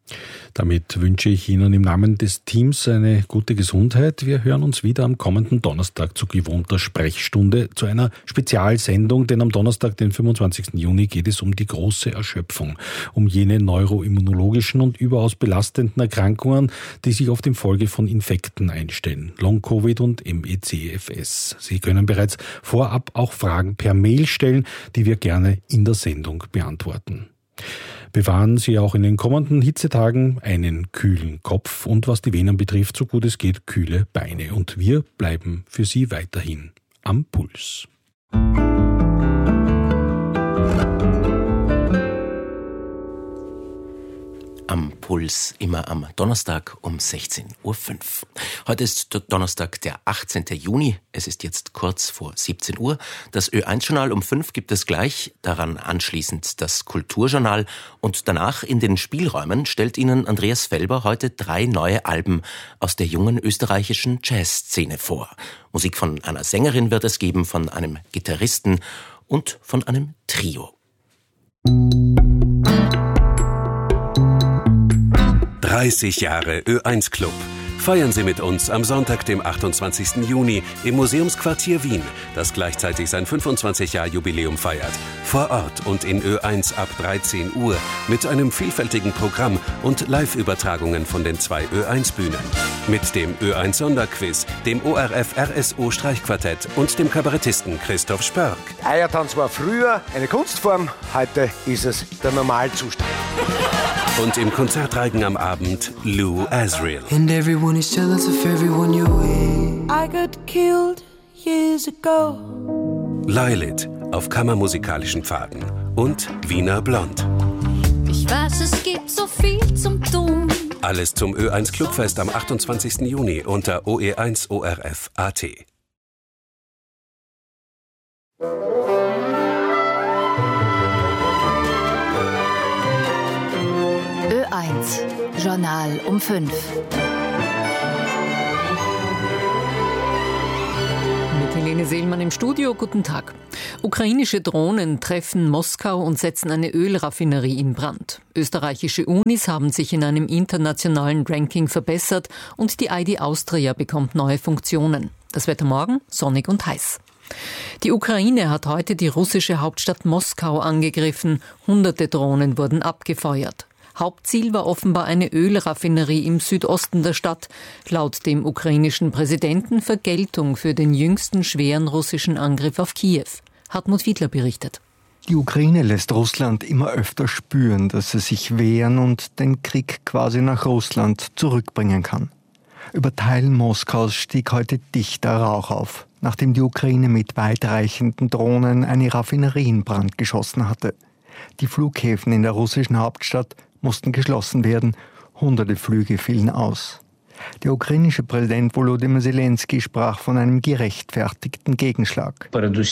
B: Damit wünsche ich Ihnen im Namen des Teams eine gute Gesundheit. Wir hören uns wieder am kommenden Donnerstag zu gewohnter Sprechstunde, zu einer Spezialsendung, denn am Donnerstag, den 25. Juni, geht es um die große Erschöpfung, um jene neuroimmunologischen und überaus belastenden Erkrankungen, die sich oft in Folge von Infekten einstellen, Long-Covid und MECFS. Sie können bereits vorab auch Fragen per Mail stellen, die wir gerne in der Sendung beantworten. Bewahren Sie auch in den kommenden Hitzetagen einen kühlen Kopf und was die Venen betrifft, so gut es geht, kühle Beine. Und wir bleiben für Sie weiterhin am Puls.
G: Am Puls immer am Donnerstag um 16.05 Uhr. Heute ist Donnerstag, der 18. Juni. Es ist jetzt kurz vor 17 Uhr. Das Ö1-Journal um 5 gibt es gleich. Daran anschließend das Kulturjournal. Und danach in den Spielräumen stellt Ihnen Andreas Felber heute 3 neue Alben aus der jungen österreichischen Jazzszene vor. Musik von einer Sängerin wird es geben, von einem Gitarristen und von einem Trio.
H: 30 Jahre Ö1 Club. Feiern Sie mit uns am Sonntag, dem 28. Juni im Museumsquartier Wien, das gleichzeitig sein 25-Jahr-Jubiläum feiert. Vor Ort und in Ö1 ab 13 Uhr mit einem vielfältigen Programm und Live-Übertragungen von den 2 Ö1-Bühnen. Mit dem Ö1-Sonderquiz, dem ORF-RSO-Streichquartett und dem Kabarettisten Christoph Spörk.
I: Eiertanz war früher eine Kunstform, heute ist es der Normalzustand.
H: Und im Konzertreigen am Abend Lou Asriel.
J: And everyone is jealous of everyone you're with. I got killed years ago.
H: Lilith auf kammermusikalischen Pfaden und Wiener Blond.
K: Ich weiß, es gibt so viel zum Tun.
H: Alles zum Ö1 Clubfest am 28. Juni unter OE1 ORF.at.
L: Ö1 Journal um 5.
M: Mit Helene Seelmann im Studio. Guten Tag. Ukrainische Drohnen treffen Moskau und setzen eine Ölraffinerie in Brand. Österreichische Unis haben sich in einem internationalen Ranking verbessert und die ID Austria bekommt neue Funktionen. Das Wetter morgen sonnig und heiß. Die Ukraine hat heute die russische Hauptstadt Moskau angegriffen. Hunderte Drohnen wurden abgefeuert. Hauptziel war offenbar eine Ölraffinerie im Südosten der Stadt. Laut dem ukrainischen Präsidenten Vergeltung für den jüngsten schweren russischen Angriff auf Kiew. Hartmut Wiedler berichtet.
N: Die Ukraine lässt Russland immer öfter spüren, dass sie sich wehren und den Krieg quasi nach Russland zurückbringen kann. Über Teilen Moskaus stieg heute dichter Rauch auf, nachdem die Ukraine mit weitreichenden Drohnen eine Raffinerie in Brand geschossen hatte. Die Flughäfen in der russischen Hauptstadt mussten geschlossen werden, hunderte Flüge fielen aus. Der ukrainische Präsident Volodymyr Zelensky sprach von einem gerechtfertigten Gegenschlag.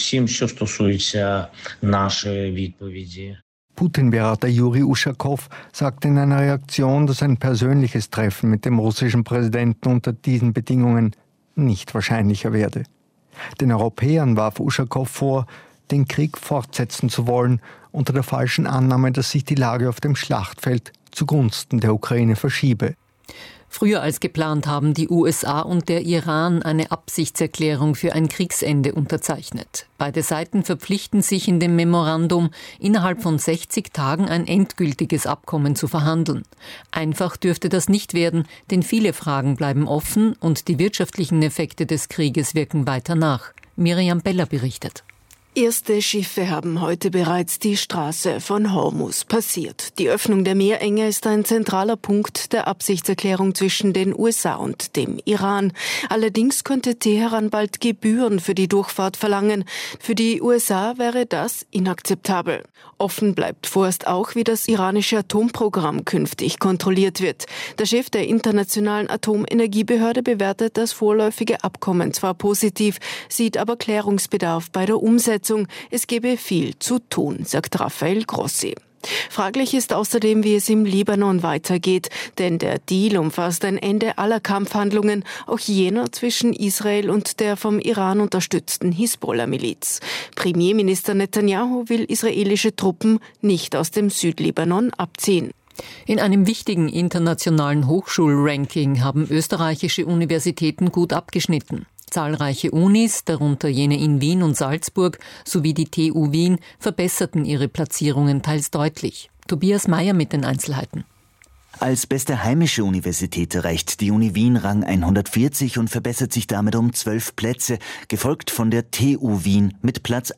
N: Putin-Berater Juri Uschakow sagte in einer Reaktion, dass ein persönliches Treffen mit dem russischen Präsidenten unter diesen Bedingungen nicht wahrscheinlicher werde. Den Europäern warf Uschakow vor, den Krieg fortsetzen zu wollen, unter der falschen Annahme, dass sich die Lage auf dem Schlachtfeld zugunsten der Ukraine verschiebe.
M: Früher als geplant haben die USA und der Iran eine Absichtserklärung für ein Kriegsende unterzeichnet. Beide Seiten verpflichten sich in dem Memorandum, innerhalb von 60 Tagen ein endgültiges Abkommen zu verhandeln. Einfach dürfte das nicht werden, denn viele Fragen bleiben offen und die wirtschaftlichen Effekte des Krieges wirken weiter nach. Miriam Beller berichtet.
O: Erste Schiffe haben heute bereits die Straße von Hormuz passiert. Die Öffnung der Meerenge ist ein zentraler Punkt der Absichtserklärung zwischen den USA und dem Iran. Allerdings könnte Teheran bald Gebühren für die Durchfahrt verlangen. Für die USA wäre das inakzeptabel. Offen bleibt vorerst auch, wie das iranische Atomprogramm künftig kontrolliert wird. Der Chef der Internationalen Atomenergiebehörde bewertet das vorläufige Abkommen zwar positiv, sieht aber Klärungsbedarf bei der Umsetzung. Es gebe viel zu tun, sagt Rafael Grossi. Fraglich ist außerdem, wie es im Libanon weitergeht, denn der Deal umfasst ein Ende aller Kampfhandlungen, auch jener zwischen Israel und der vom Iran unterstützten Hisbollah-Miliz. Premierminister Netanyahu will israelische Truppen nicht aus dem Südlibanon abziehen.
M: In einem wichtigen internationalen Hochschulranking haben österreichische Universitäten gut abgeschnitten. Zahlreiche Unis, darunter jene in Wien und Salzburg, sowie die TU Wien, verbesserten ihre Platzierungen teils deutlich. Tobias Mayer mit den Einzelheiten.
P: Als beste heimische Universität erreicht die Uni Wien Rang 140 und verbessert sich damit um 12 Plätze, gefolgt von der TU Wien mit Platz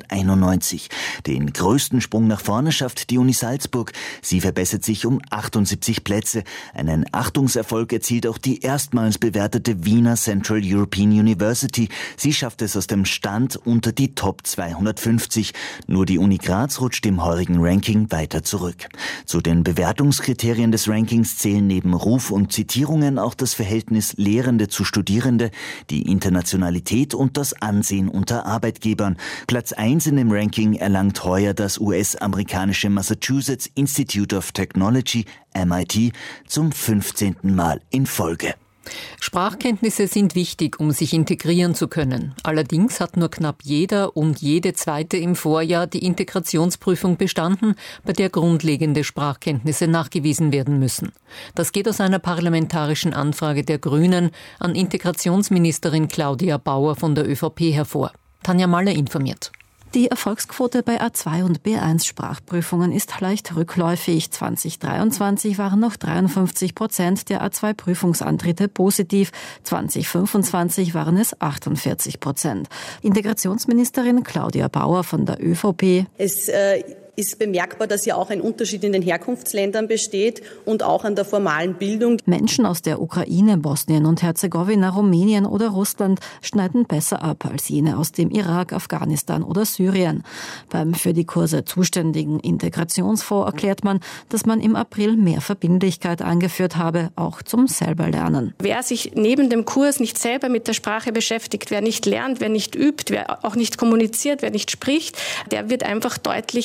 P: 191. Den größten Sprung nach vorne schafft die Uni Salzburg. Sie verbessert sich um 78 Plätze. Einen Achtungserfolg erzielt auch die erstmals bewertete Wiener Central European University. Sie schafft es aus dem Stand unter die Top 250. Nur die Uni Graz rutscht im heurigen Ranking weiter zurück. Zu den Bewertungskriterien des Rankings zählen neben Ruf und Zitierungen auch das Verhältnis Lehrende zu Studierende, die Internationalität und das Ansehen unter Arbeitgebern. Platz 1 in dem Ranking erlangt heuer das US-amerikanische Massachusetts Institute of Technology, MIT, zum 15. Mal in Folge.
M: Sprachkenntnisse sind wichtig, um sich integrieren zu können. Allerdings hat nur knapp jeder und jede Zweite im Vorjahr die Integrationsprüfung bestanden, bei der grundlegende Sprachkenntnisse nachgewiesen werden müssen. Das geht aus einer parlamentarischen Anfrage der Grünen an Integrationsministerin Claudia Bauer von der ÖVP hervor. Tanja Maller informiert.
Q: Die Erfolgsquote bei A2 und B1 Sprachprüfungen ist leicht rückläufig. 2023 waren noch 53% der A2 Prüfungsantritte positiv. 2025 waren es 48%. Integrationsministerin Claudia Bauer von der ÖVP.
R: Es ist bemerkbar, dass ja auch ein Unterschied in den Herkunftsländern besteht und auch an der formalen Bildung.
Q: Menschen aus der Ukraine, Bosnien und Herzegowina, Rumänien oder Russland schneiden besser ab als jene aus dem Irak, Afghanistan oder Syrien. Beim für die Kurse zuständigen Integrationsfonds erklärt man, dass man im April mehr Verbindlichkeit eingeführt habe, auch zum Selberlernen.
S: Wer sich neben dem Kurs nicht selber mit der Sprache beschäftigt, wer nicht lernt, wer nicht übt, wer auch nicht kommuniziert, wer nicht spricht, der wird einfach deutlich langsamer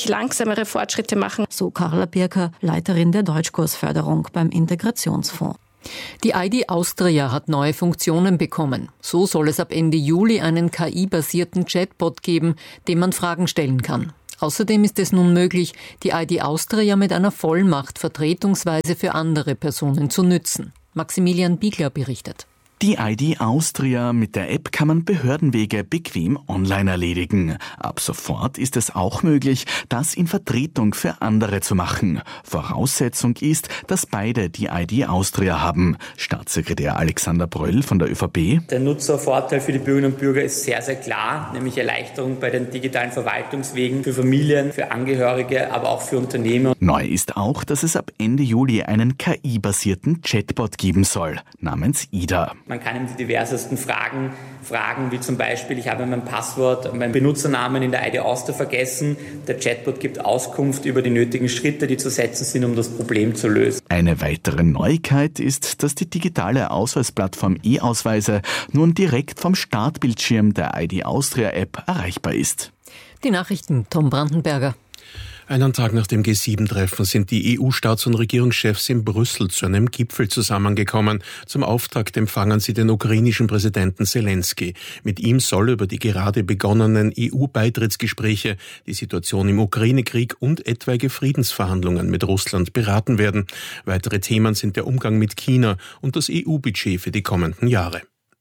S: langsamere Fortschritte machen.
Q: So Carla Birker, Leiterin der Deutschkursförderung beim Integrationsfonds.
M: Die ID Austria hat neue Funktionen bekommen. So soll es ab Ende Juli einen KI-basierten Chatbot geben, dem man Fragen stellen kann. Außerdem ist es nun möglich, die ID Austria mit einer Vollmacht vertretungsweise für andere Personen zu nützen. Maximilian Biegler berichtet.
T: Die ID Austria mit der App kann man Behördenwege bequem online erledigen. Ab sofort ist es auch möglich, das in Vertretung für andere zu machen. Voraussetzung ist, dass beide die ID Austria haben. Staatssekretär Alexander Bröll von der ÖVP.
U: Der Nutzervorteil für die Bürgerinnen und Bürger ist sehr, sehr klar, nämlich Erleichterung bei den digitalen Verwaltungswegen für Familien, für Angehörige, aber auch für Unternehmer.
T: Neu ist auch, dass es ab Ende Juli einen KI-basierten Chatbot geben soll, namens Ida.
U: Man kann ihm die diversesten Fragen wie zum Beispiel, ich habe mein Passwort, meinen Benutzernamen in der ID Austria vergessen. Der Chatbot gibt Auskunft über die nötigen Schritte, die zu setzen sind, um das Problem zu lösen.
T: Eine weitere Neuigkeit ist, dass die digitale Ausweisplattform E-Ausweise nun direkt vom Startbildschirm der ID Austria App erreichbar ist.
M: Die Nachrichten, Tom Brandenberger.
B: Einen Tag nach dem G7-Treffen sind die EU-Staats- und Regierungschefs in Brüssel zu einem Gipfel zusammengekommen. Zum Auftakt empfangen sie den ukrainischen Präsidenten Zelensky. Mit ihm soll über die gerade begonnenen EU-Beitrittsgespräche, die Situation im Ukraine-Krieg und etwaige Friedensverhandlungen mit Russland beraten werden. Weitere Themen sind der Umgang mit China und das EU-Budget für die kommenden Jahre.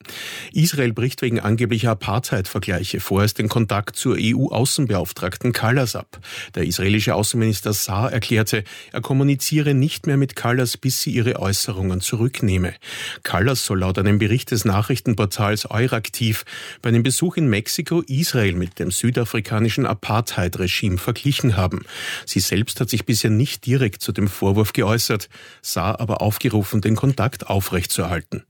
B: Israel bricht wegen angeblicher Apartheid-Vergleiche vorerst den Kontakt zur EU-Außenbeauftragten Kallas ab. Der israelische Außenminister Saar erklärte, er kommuniziere nicht mehr mit Kallas, bis sie ihre Äußerungen zurücknehme. Kallas soll laut einem Bericht des Nachrichtenportals Euraktiv bei einem Besuch in Mexiko Israel mit dem südafrikanischen Apartheid-Regime verglichen haben. Sie selbst hat sich bisher nicht direkt zu dem Vorwurf geäußert, Saar aber aufgerufen, den Kontakt aufrechtzuerhalten.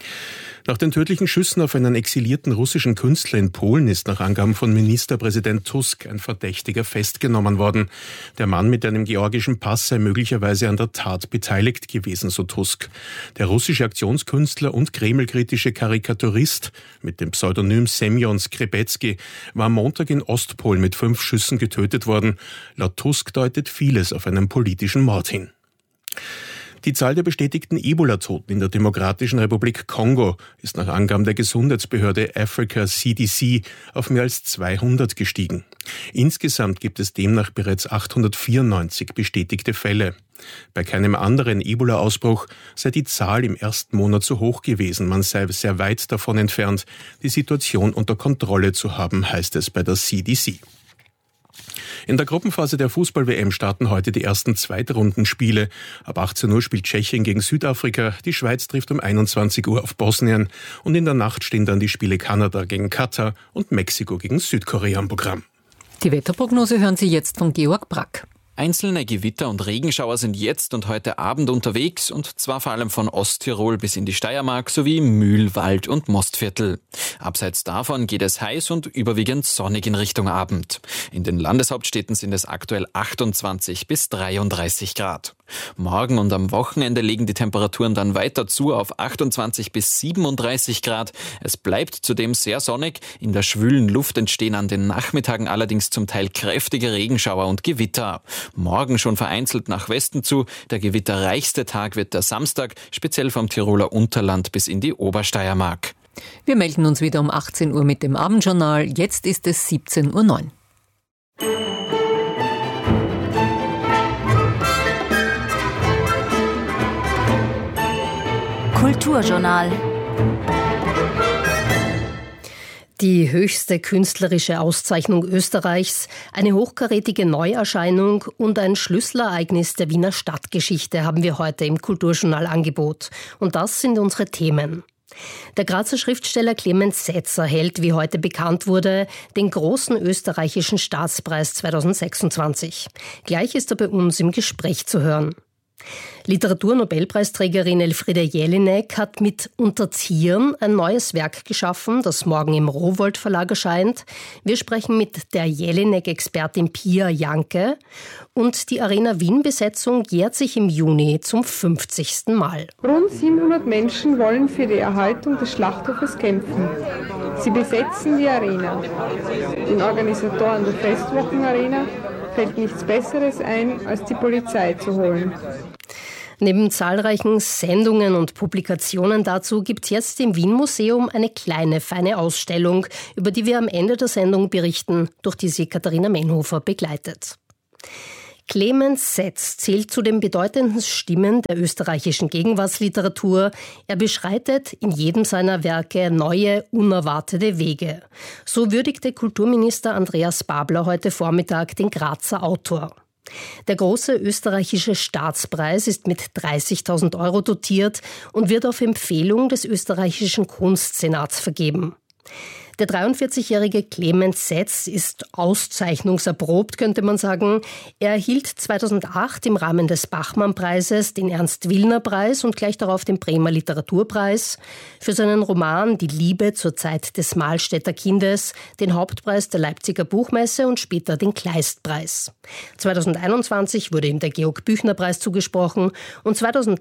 B: Nach den tödlichen Schüssen auf einen exilierten russischen Künstler in Polen ist nach Angaben von Ministerpräsident Tusk ein Verdächtiger festgenommen worden. Der Mann mit einem georgischen Pass sei möglicherweise an der Tat beteiligt gewesen, so Tusk. Der russische Aktionskünstler und kremlkritische Karikaturist mit dem Pseudonym Semyon Skrebetsky war am Montag in Ostpolen mit 5 Schüssen getötet worden. Laut Tusk deutet vieles auf einen politischen Mord hin. Die Zahl der bestätigten Ebola-Toten in der Demokratischen Republik Kongo ist nach Angaben der Gesundheitsbehörde Africa CDC auf mehr als 200 gestiegen. Insgesamt gibt es demnach bereits 894 bestätigte Fälle. Bei keinem anderen Ebola-Ausbruch sei die Zahl im ersten Monat so hoch gewesen. Man sei sehr weit davon entfernt, die Situation unter Kontrolle zu haben, heißt es bei der CDC. In der Gruppenphase der Fußball-WM starten heute die ersten Zweitrundenspiele. Ab 18 Uhr spielt Tschechien gegen Südafrika, die Schweiz trifft um 21 Uhr auf Bosnien und in der Nacht stehen dann die Spiele Kanada gegen Katar und Mexiko gegen Südkorea am Programm.
M: Die Wetterprognose hören Sie jetzt von Georg Brack.
V: Einzelne Gewitter und Regenschauer sind jetzt und heute Abend unterwegs und zwar vor allem von Osttirol bis in die Steiermark sowie Mühl, Wald und Mostviertel. Abseits davon geht es heiß und überwiegend sonnig in Richtung Abend. In den Landeshauptstädten sind es aktuell 28 bis 33 Grad. Morgen und am Wochenende legen die Temperaturen dann weiter zu auf 28 bis 37 Grad. Es bleibt zudem sehr sonnig. In der schwülen Luft entstehen an den Nachmittagen allerdings zum Teil kräftige Regenschauer und Gewitter. Morgen schon vereinzelt nach Westen zu. Der gewitterreichste Tag wird der Samstag, speziell vom Tiroler Unterland bis in die Obersteiermark.
M: Wir melden uns wieder um 18 Uhr mit dem Abendjournal. Jetzt ist es 17:09 Uhr.
L: Kulturjournal.
W: Die höchste künstlerische Auszeichnung Österreichs, eine hochkarätige Neuerscheinung und ein Schlüsselereignis der Wiener Stadtgeschichte haben wir heute im Kulturjournalangebot. Und das sind unsere Themen. Der Grazer Schriftsteller Clemens Setzer hält, wie heute bekannt wurde, den großen österreichischen Staatspreis 2026. Gleich ist er bei uns im Gespräch zu hören. Literaturnobelpreisträgerin Elfriede Jelinek hat mit Unterziehen ein neues Werk geschaffen, das morgen im Rowohlt Verlag erscheint. Wir sprechen mit der Jelinek-Expertin Pia Janke und die Arena Wien-Besetzung jährt sich im Juni zum 50. Mal.
X: Rund 700 Menschen wollen für die Erhaltung des Schlachthofes kämpfen. Sie besetzen die Arena. Den Organisatoren der Festwochenarena fällt nichts Besseres ein, als die Polizei zu holen.
W: Neben zahlreichen Sendungen und Publikationen dazu gibt es jetzt im Wien-Museum eine kleine, feine Ausstellung, über die wir am Ende der Sendung berichten, durch die sie Katharina Menhofer begleitet. Clemens Setz zählt zu den bedeutenden Stimmen der österreichischen Gegenwartsliteratur. Er beschreitet in jedem seiner Werke neue, unerwartete Wege. So würdigte Kulturminister Andreas Babler heute Vormittag den Grazer Autor. Der große österreichische Staatspreis ist mit 30.000 € dotiert und wird auf Empfehlung des österreichischen Kunstsenats vergeben. Der 43-jährige Clemens Setz ist auszeichnungserprobt, könnte man sagen. Er erhielt 2008 im Rahmen des Bachmann-Preises den Ernst-Willner-Preis und gleich darauf den Bremer Literaturpreis. Für seinen Roman Die Liebe zur Zeit des Mahlstädter Kindes, den Hauptpreis der Leipziger Buchmesse und später den Kleistpreis. 2021 wurde ihm der Georg-Büchner-Preis zugesprochen und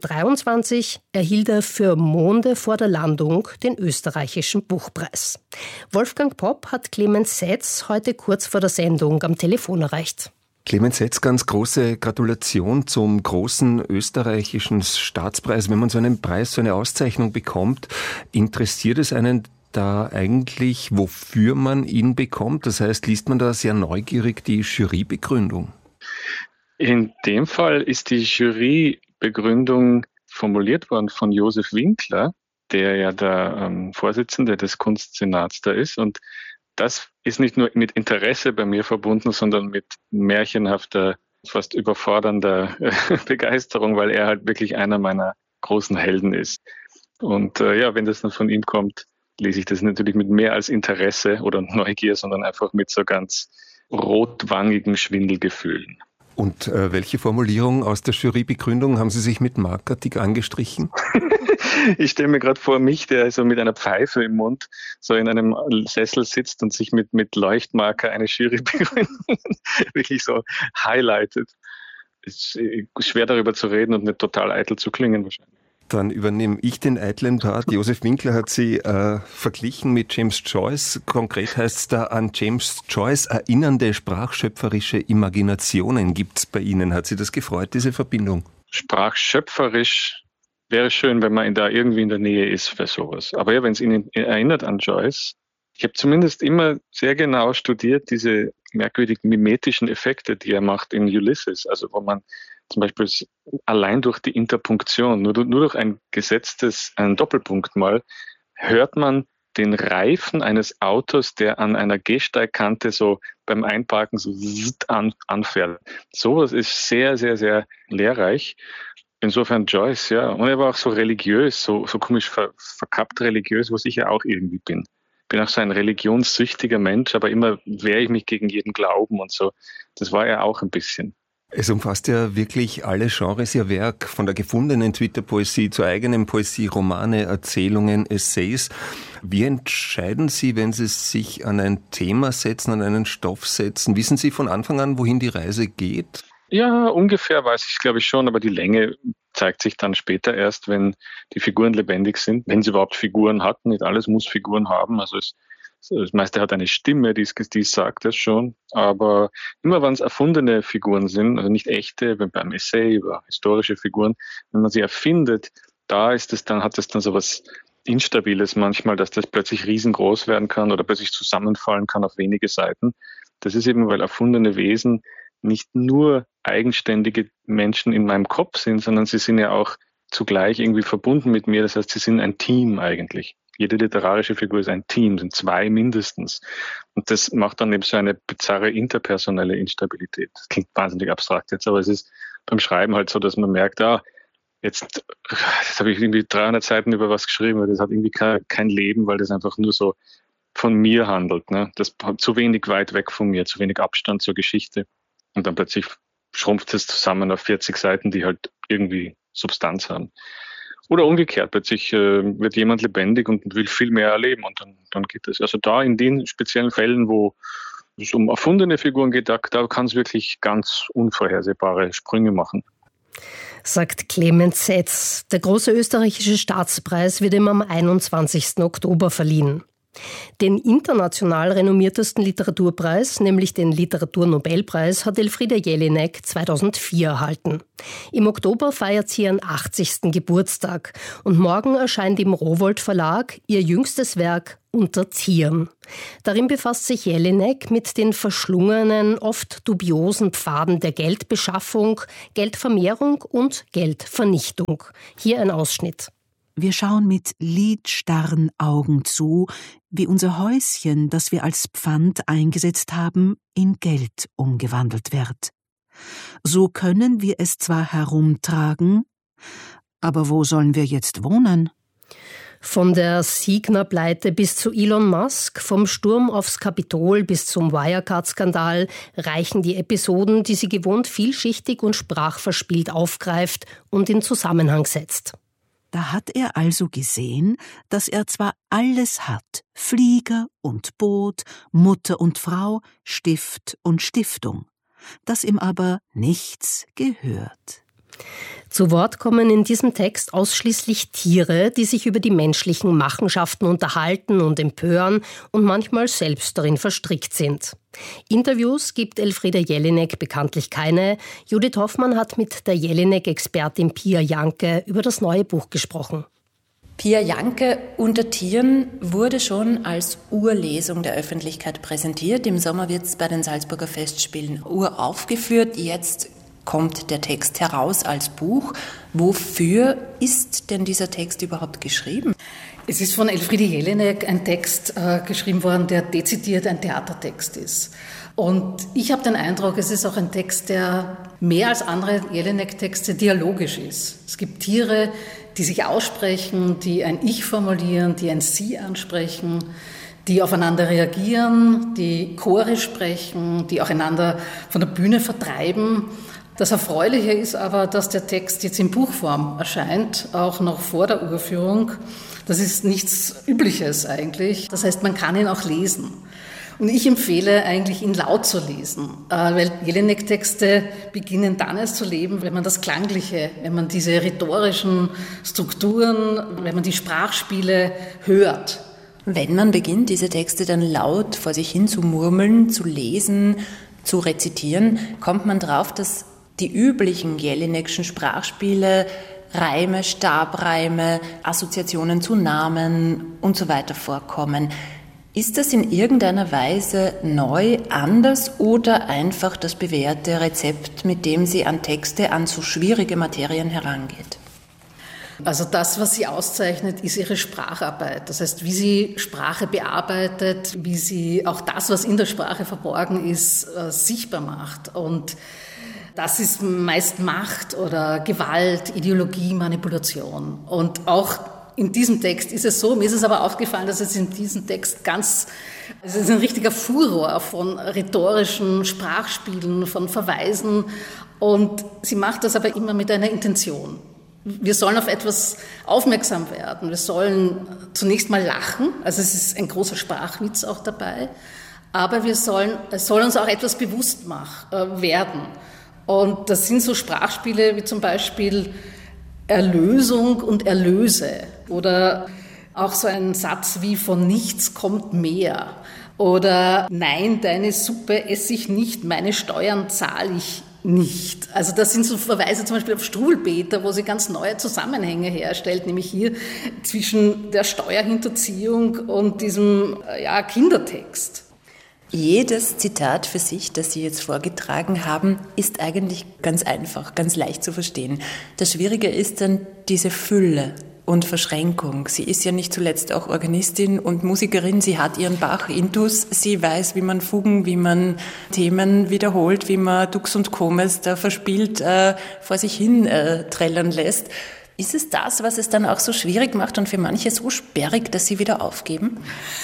W: 2023 erhielt er für Monde vor der Landung den österreichischen Buchpreis. Wolfgang Popp hat Clemens Setz heute kurz vor der Sendung am Telefon erreicht.
A: Clemens Setz, ganz große Gratulation zum großen österreichischen Staatspreis. Wenn man so einen Preis, so eine Auszeichnung bekommt, interessiert es einen da eigentlich, wofür man ihn bekommt? Das heißt, liest man da sehr neugierig die Jurybegründung?
C: In dem Fall ist die Jurybegründung formuliert worden von Josef Winkler, der ja der Vorsitzende des Kunstsenats da ist. Und das ist nicht nur mit Interesse bei mir verbunden, sondern mit märchenhafter, fast überfordernder Begeisterung, weil er halt wirklich einer meiner großen Helden ist. Und wenn das dann von ihm kommt, lese ich das natürlich mit mehr als Interesse oder Neugier, sondern einfach mit so ganz rotwangigen Schwindelgefühlen.
A: Und welche Formulierung aus der Jurybegründung haben Sie sich mit Markertig angestrichen?
C: Ich stelle mir gerade vor mich, der so mit einer Pfeife im Mund so in einem Sessel sitzt und sich mit Leuchtmarker eine Jurybegründung wirklich so highlightet. Es ist schwer darüber zu reden und nicht total eitel zu klingen wahrscheinlich.
A: Dann übernehme ich den eitlen Part. Josef Winkler hat sie verglichen mit James Joyce. Konkret heißt es da, an James Joyce erinnernde sprachschöpferische Imaginationen gibt es bei Ihnen. Hat Sie das gefreut, diese Verbindung?
C: Sprachschöpferisch wäre schön, wenn man da irgendwie in der Nähe ist für sowas. Aber ja, wenn es Ihnen erinnert an Joyce, ich habe zumindest immer sehr genau studiert, diese merkwürdigen mimetischen Effekte, die er macht in Ulysses. Also wo man zum Beispiel allein durch die Interpunktion, nur durch einen Doppelpunkt mal, hört man den Reifen eines Autos, der an einer Gehsteigkante so beim Einparken so anfährt. Sowas ist sehr, sehr, sehr lehrreich. Insofern Joyce, ja. Und er war auch so religiös, so komisch verkappt religiös, was ich ja auch irgendwie bin. Ich bin auch so ein religionssüchtiger Mensch, aber immer wehre ich mich gegen jeden Glauben und so. Das war er auch ein bisschen.
A: Es umfasst ja wirklich alle Genres, Ihr Werk, von der gefundenen Twitter-Poesie zur eigenen Poesie, Romane, Erzählungen, Essays. Wie entscheiden Sie, wenn Sie sich an ein Thema setzen, an einen Stoff setzen? Wissen Sie von Anfang an, wohin die Reise geht?
C: Ja, ungefähr weiß ich, glaube ich schon, aber die Länge zeigt sich dann später erst, wenn die Figuren lebendig sind, wenn sie überhaupt Figuren hatten. Nicht alles muss Figuren haben, also das meiste hat eine Stimme, die sagt das schon, aber immer wenn es erfundene Figuren sind, also nicht echte, beim Essay über historische Figuren, wenn man sie erfindet, hat es dann so was Instabiles manchmal, dass das plötzlich riesengroß werden kann oder plötzlich zusammenfallen kann auf wenige Seiten. Das ist eben, weil erfundene Wesen nicht nur eigenständige Menschen in meinem Kopf sind, sondern sie sind ja auch zugleich irgendwie verbunden mit mir. Das heißt, sie sind ein Team eigentlich. Jede literarische Figur ist ein Team, sind zwei mindestens. Und das macht dann eben so eine bizarre interpersonelle Instabilität. Das klingt wahnsinnig abstrakt jetzt, aber es ist beim Schreiben halt so, dass man merkt, jetzt habe ich irgendwie 300 Seiten über was geschrieben, aber das hat irgendwie kein Leben, weil das einfach nur so von mir handelt. Ne? Das hat zu wenig weit weg von mir, zu wenig Abstand zur Geschichte. Und dann plötzlich schrumpft es zusammen auf 40 Seiten, die halt irgendwie Substanz haben. Oder umgekehrt, plötzlich wird jemand lebendig und will viel mehr erleben und dann geht es. Also da in den speziellen Fällen, wo es um erfundene Figuren geht, da kann es wirklich ganz unvorhersehbare Sprünge machen.
W: Sagt Clemens Setz. Der große österreichische Staatspreis wird ihm am 21. Oktober verliehen. Den international renommiertesten Literaturpreis, nämlich den Literaturnobelpreis, hat Elfriede Jelinek 2004 erhalten. Im Oktober feiert sie ihren 80. Geburtstag und morgen erscheint im Rowohlt Verlag ihr jüngstes Werk Unter Tieren. Darin befasst sich Jelinek mit den verschlungenen, oft dubiosen Pfaden der Geldbeschaffung, Geldvermehrung und Geldvernichtung. Hier ein Ausschnitt.
D: Wir schauen mit lidstarren Augen zu, wie unser Häuschen, das wir als Pfand eingesetzt haben, in Geld umgewandelt wird. So können wir es zwar herumtragen, aber wo sollen wir jetzt wohnen?
W: Von der Signa-Pleite bis zu Elon Musk, vom Sturm aufs Kapitol bis zum Wirecard-Skandal reichen die Episoden, die sie gewohnt vielschichtig und sprachverspielt aufgreift und in Zusammenhang setzt.
D: Da hat er also gesehen, dass er zwar alles hat, Flieger und Boot, Mutter und Frau, Stift und Stiftung, dass ihm aber nichts gehört.
W: Zu Wort kommen in diesem Text ausschließlich Tiere, die sich über die menschlichen Machenschaften unterhalten und empören und manchmal selbst darin verstrickt sind. Interviews gibt Elfriede Jelinek bekanntlich keine. Judith Hoffmann hat mit der Jelinek-Expertin Pia Janke über das neue Buch gesprochen.
E: Pia Janke, Unter Tieren wurde schon als Urlesung der Öffentlichkeit präsentiert. Im Sommer wird es bei den Salzburger Festspielen uraufgeführt. Jetzt kommt der Text heraus als Buch. Wofür ist denn dieser Text überhaupt geschrieben?
F: Es ist von Elfriede Jelinek ein Text geschrieben worden, der dezidiert ein Theatertext ist. Und ich habe den Eindruck, es ist auch ein Text, der mehr als andere Jelinek-Texte dialogisch ist. Es gibt Tiere, die sich aussprechen, die ein Ich formulieren, die ein Sie ansprechen, die aufeinander reagieren, die chorisch sprechen, die auch einander von der Bühne vertreiben. Das Erfreuliche ist aber, dass der Text jetzt in Buchform erscheint, auch noch vor der Uraufführung. Das ist nichts Übliches eigentlich. Das heißt, man kann ihn auch lesen. Und ich empfehle eigentlich, ihn laut zu lesen, weil Jelinek-Texte beginnen dann erst zu leben, wenn man das Klangliche, wenn man diese rhetorischen Strukturen, wenn man die Sprachspiele hört.
E: Wenn man beginnt, diese Texte dann laut vor sich hin zu murmeln, zu lesen, zu rezitieren, kommt man drauf, dass die üblichen Jelinekschen Sprachspiele, Reime, Stabreime, Assoziationen zu Namen und so weiter vorkommen. Ist das in irgendeiner Weise neu, anders oder einfach das bewährte Rezept, mit dem sie an Texte, an so schwierige Materien herangeht?
F: Also das, was sie auszeichnet, ist ihre Spracharbeit. Das heißt, wie sie Sprache bearbeitet, wie sie auch das, was in der Sprache verborgen ist, sichtbar macht. Und das ist meist Macht oder Gewalt, Ideologie, Manipulation. Und auch in diesem Text ist es so, mir ist es aber aufgefallen, dass es in diesem Text es ist ein richtiger Furor von rhetorischen Sprachspielen, von Verweisen. Und sie macht das aber immer mit einer Intention. Wir sollen auf etwas aufmerksam werden. Wir sollen zunächst mal lachen. Also es ist ein großer Sprachwitz auch dabei. Aber es soll uns auch etwas bewusst werden. Und das sind so Sprachspiele wie zum Beispiel Erlösung und Erlöse. Oder auch so ein Satz wie von nichts kommt mehr. Oder nein, deine Suppe esse ich nicht, meine Steuern zahle ich nicht. Also das sind so Verweise zum Beispiel auf Struwwelpeter, wo sie ganz neue Zusammenhänge herstellt, nämlich hier zwischen der Steuerhinterziehung und diesem Kindertext.
E: Jedes Zitat für sich, das Sie jetzt vorgetragen haben, ist eigentlich ganz einfach, ganz leicht zu verstehen. Das Schwierige ist dann diese Fülle und Verschränkung. Sie ist ja nicht zuletzt auch Organistin und Musikerin. Sie hat ihren Bach-Intus. Sie weiß, wie man Fugen, wie man Themen wiederholt, wie man Dux und Comes da verspielt vor sich hin trällern lässt. Ist es das, was es dann auch so schwierig macht und für manche so sperrig, dass sie wieder aufgeben?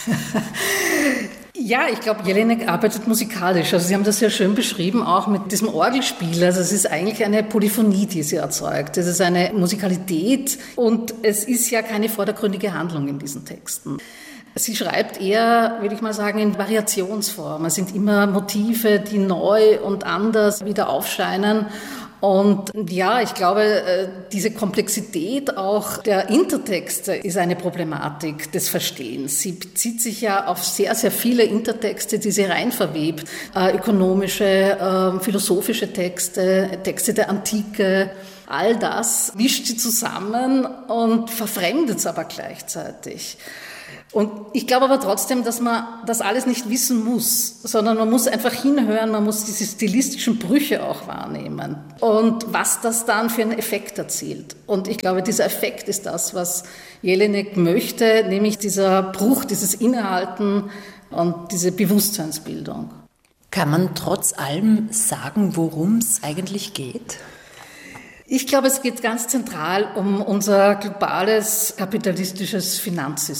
F: Ja, ich glaube, Jelinek arbeitet musikalisch. Also Sie haben das ja schön beschrieben, auch mit diesem Orgelspiel. Also es ist eigentlich eine Polyphonie, die sie erzeugt. Es ist eine Musikalität und es ist ja keine vordergründige Handlung in diesen Texten. Sie schreibt eher, würde ich mal sagen, in Variationsform. Es sind immer Motive, die neu und anders wieder aufscheinen. Und ja, ich glaube, diese Komplexität auch der Intertexte ist eine Problematik des Verstehens. Sie bezieht sich ja auf sehr, sehr viele Intertexte, die sie rein verwebt. Ökonomische, philosophische Texte, Texte der Antike. All das mischt sie zusammen und verfremdet es aber gleichzeitig. Und ich glaube aber trotzdem, dass man das alles nicht wissen muss, sondern man muss einfach hinhören, man muss diese stilistischen Brüche auch wahrnehmen und was das dann für einen Effekt erzielt. Und ich glaube, dieser Effekt ist das, was Jelinek möchte, nämlich dieser Bruch, dieses Innehalten und diese Bewusstseinsbildung.
E: Kann man trotz allem sagen, worum es eigentlich geht?
F: Ich glaube, es geht ganz zentral um unser globales kapitalistisches Finanzsystem.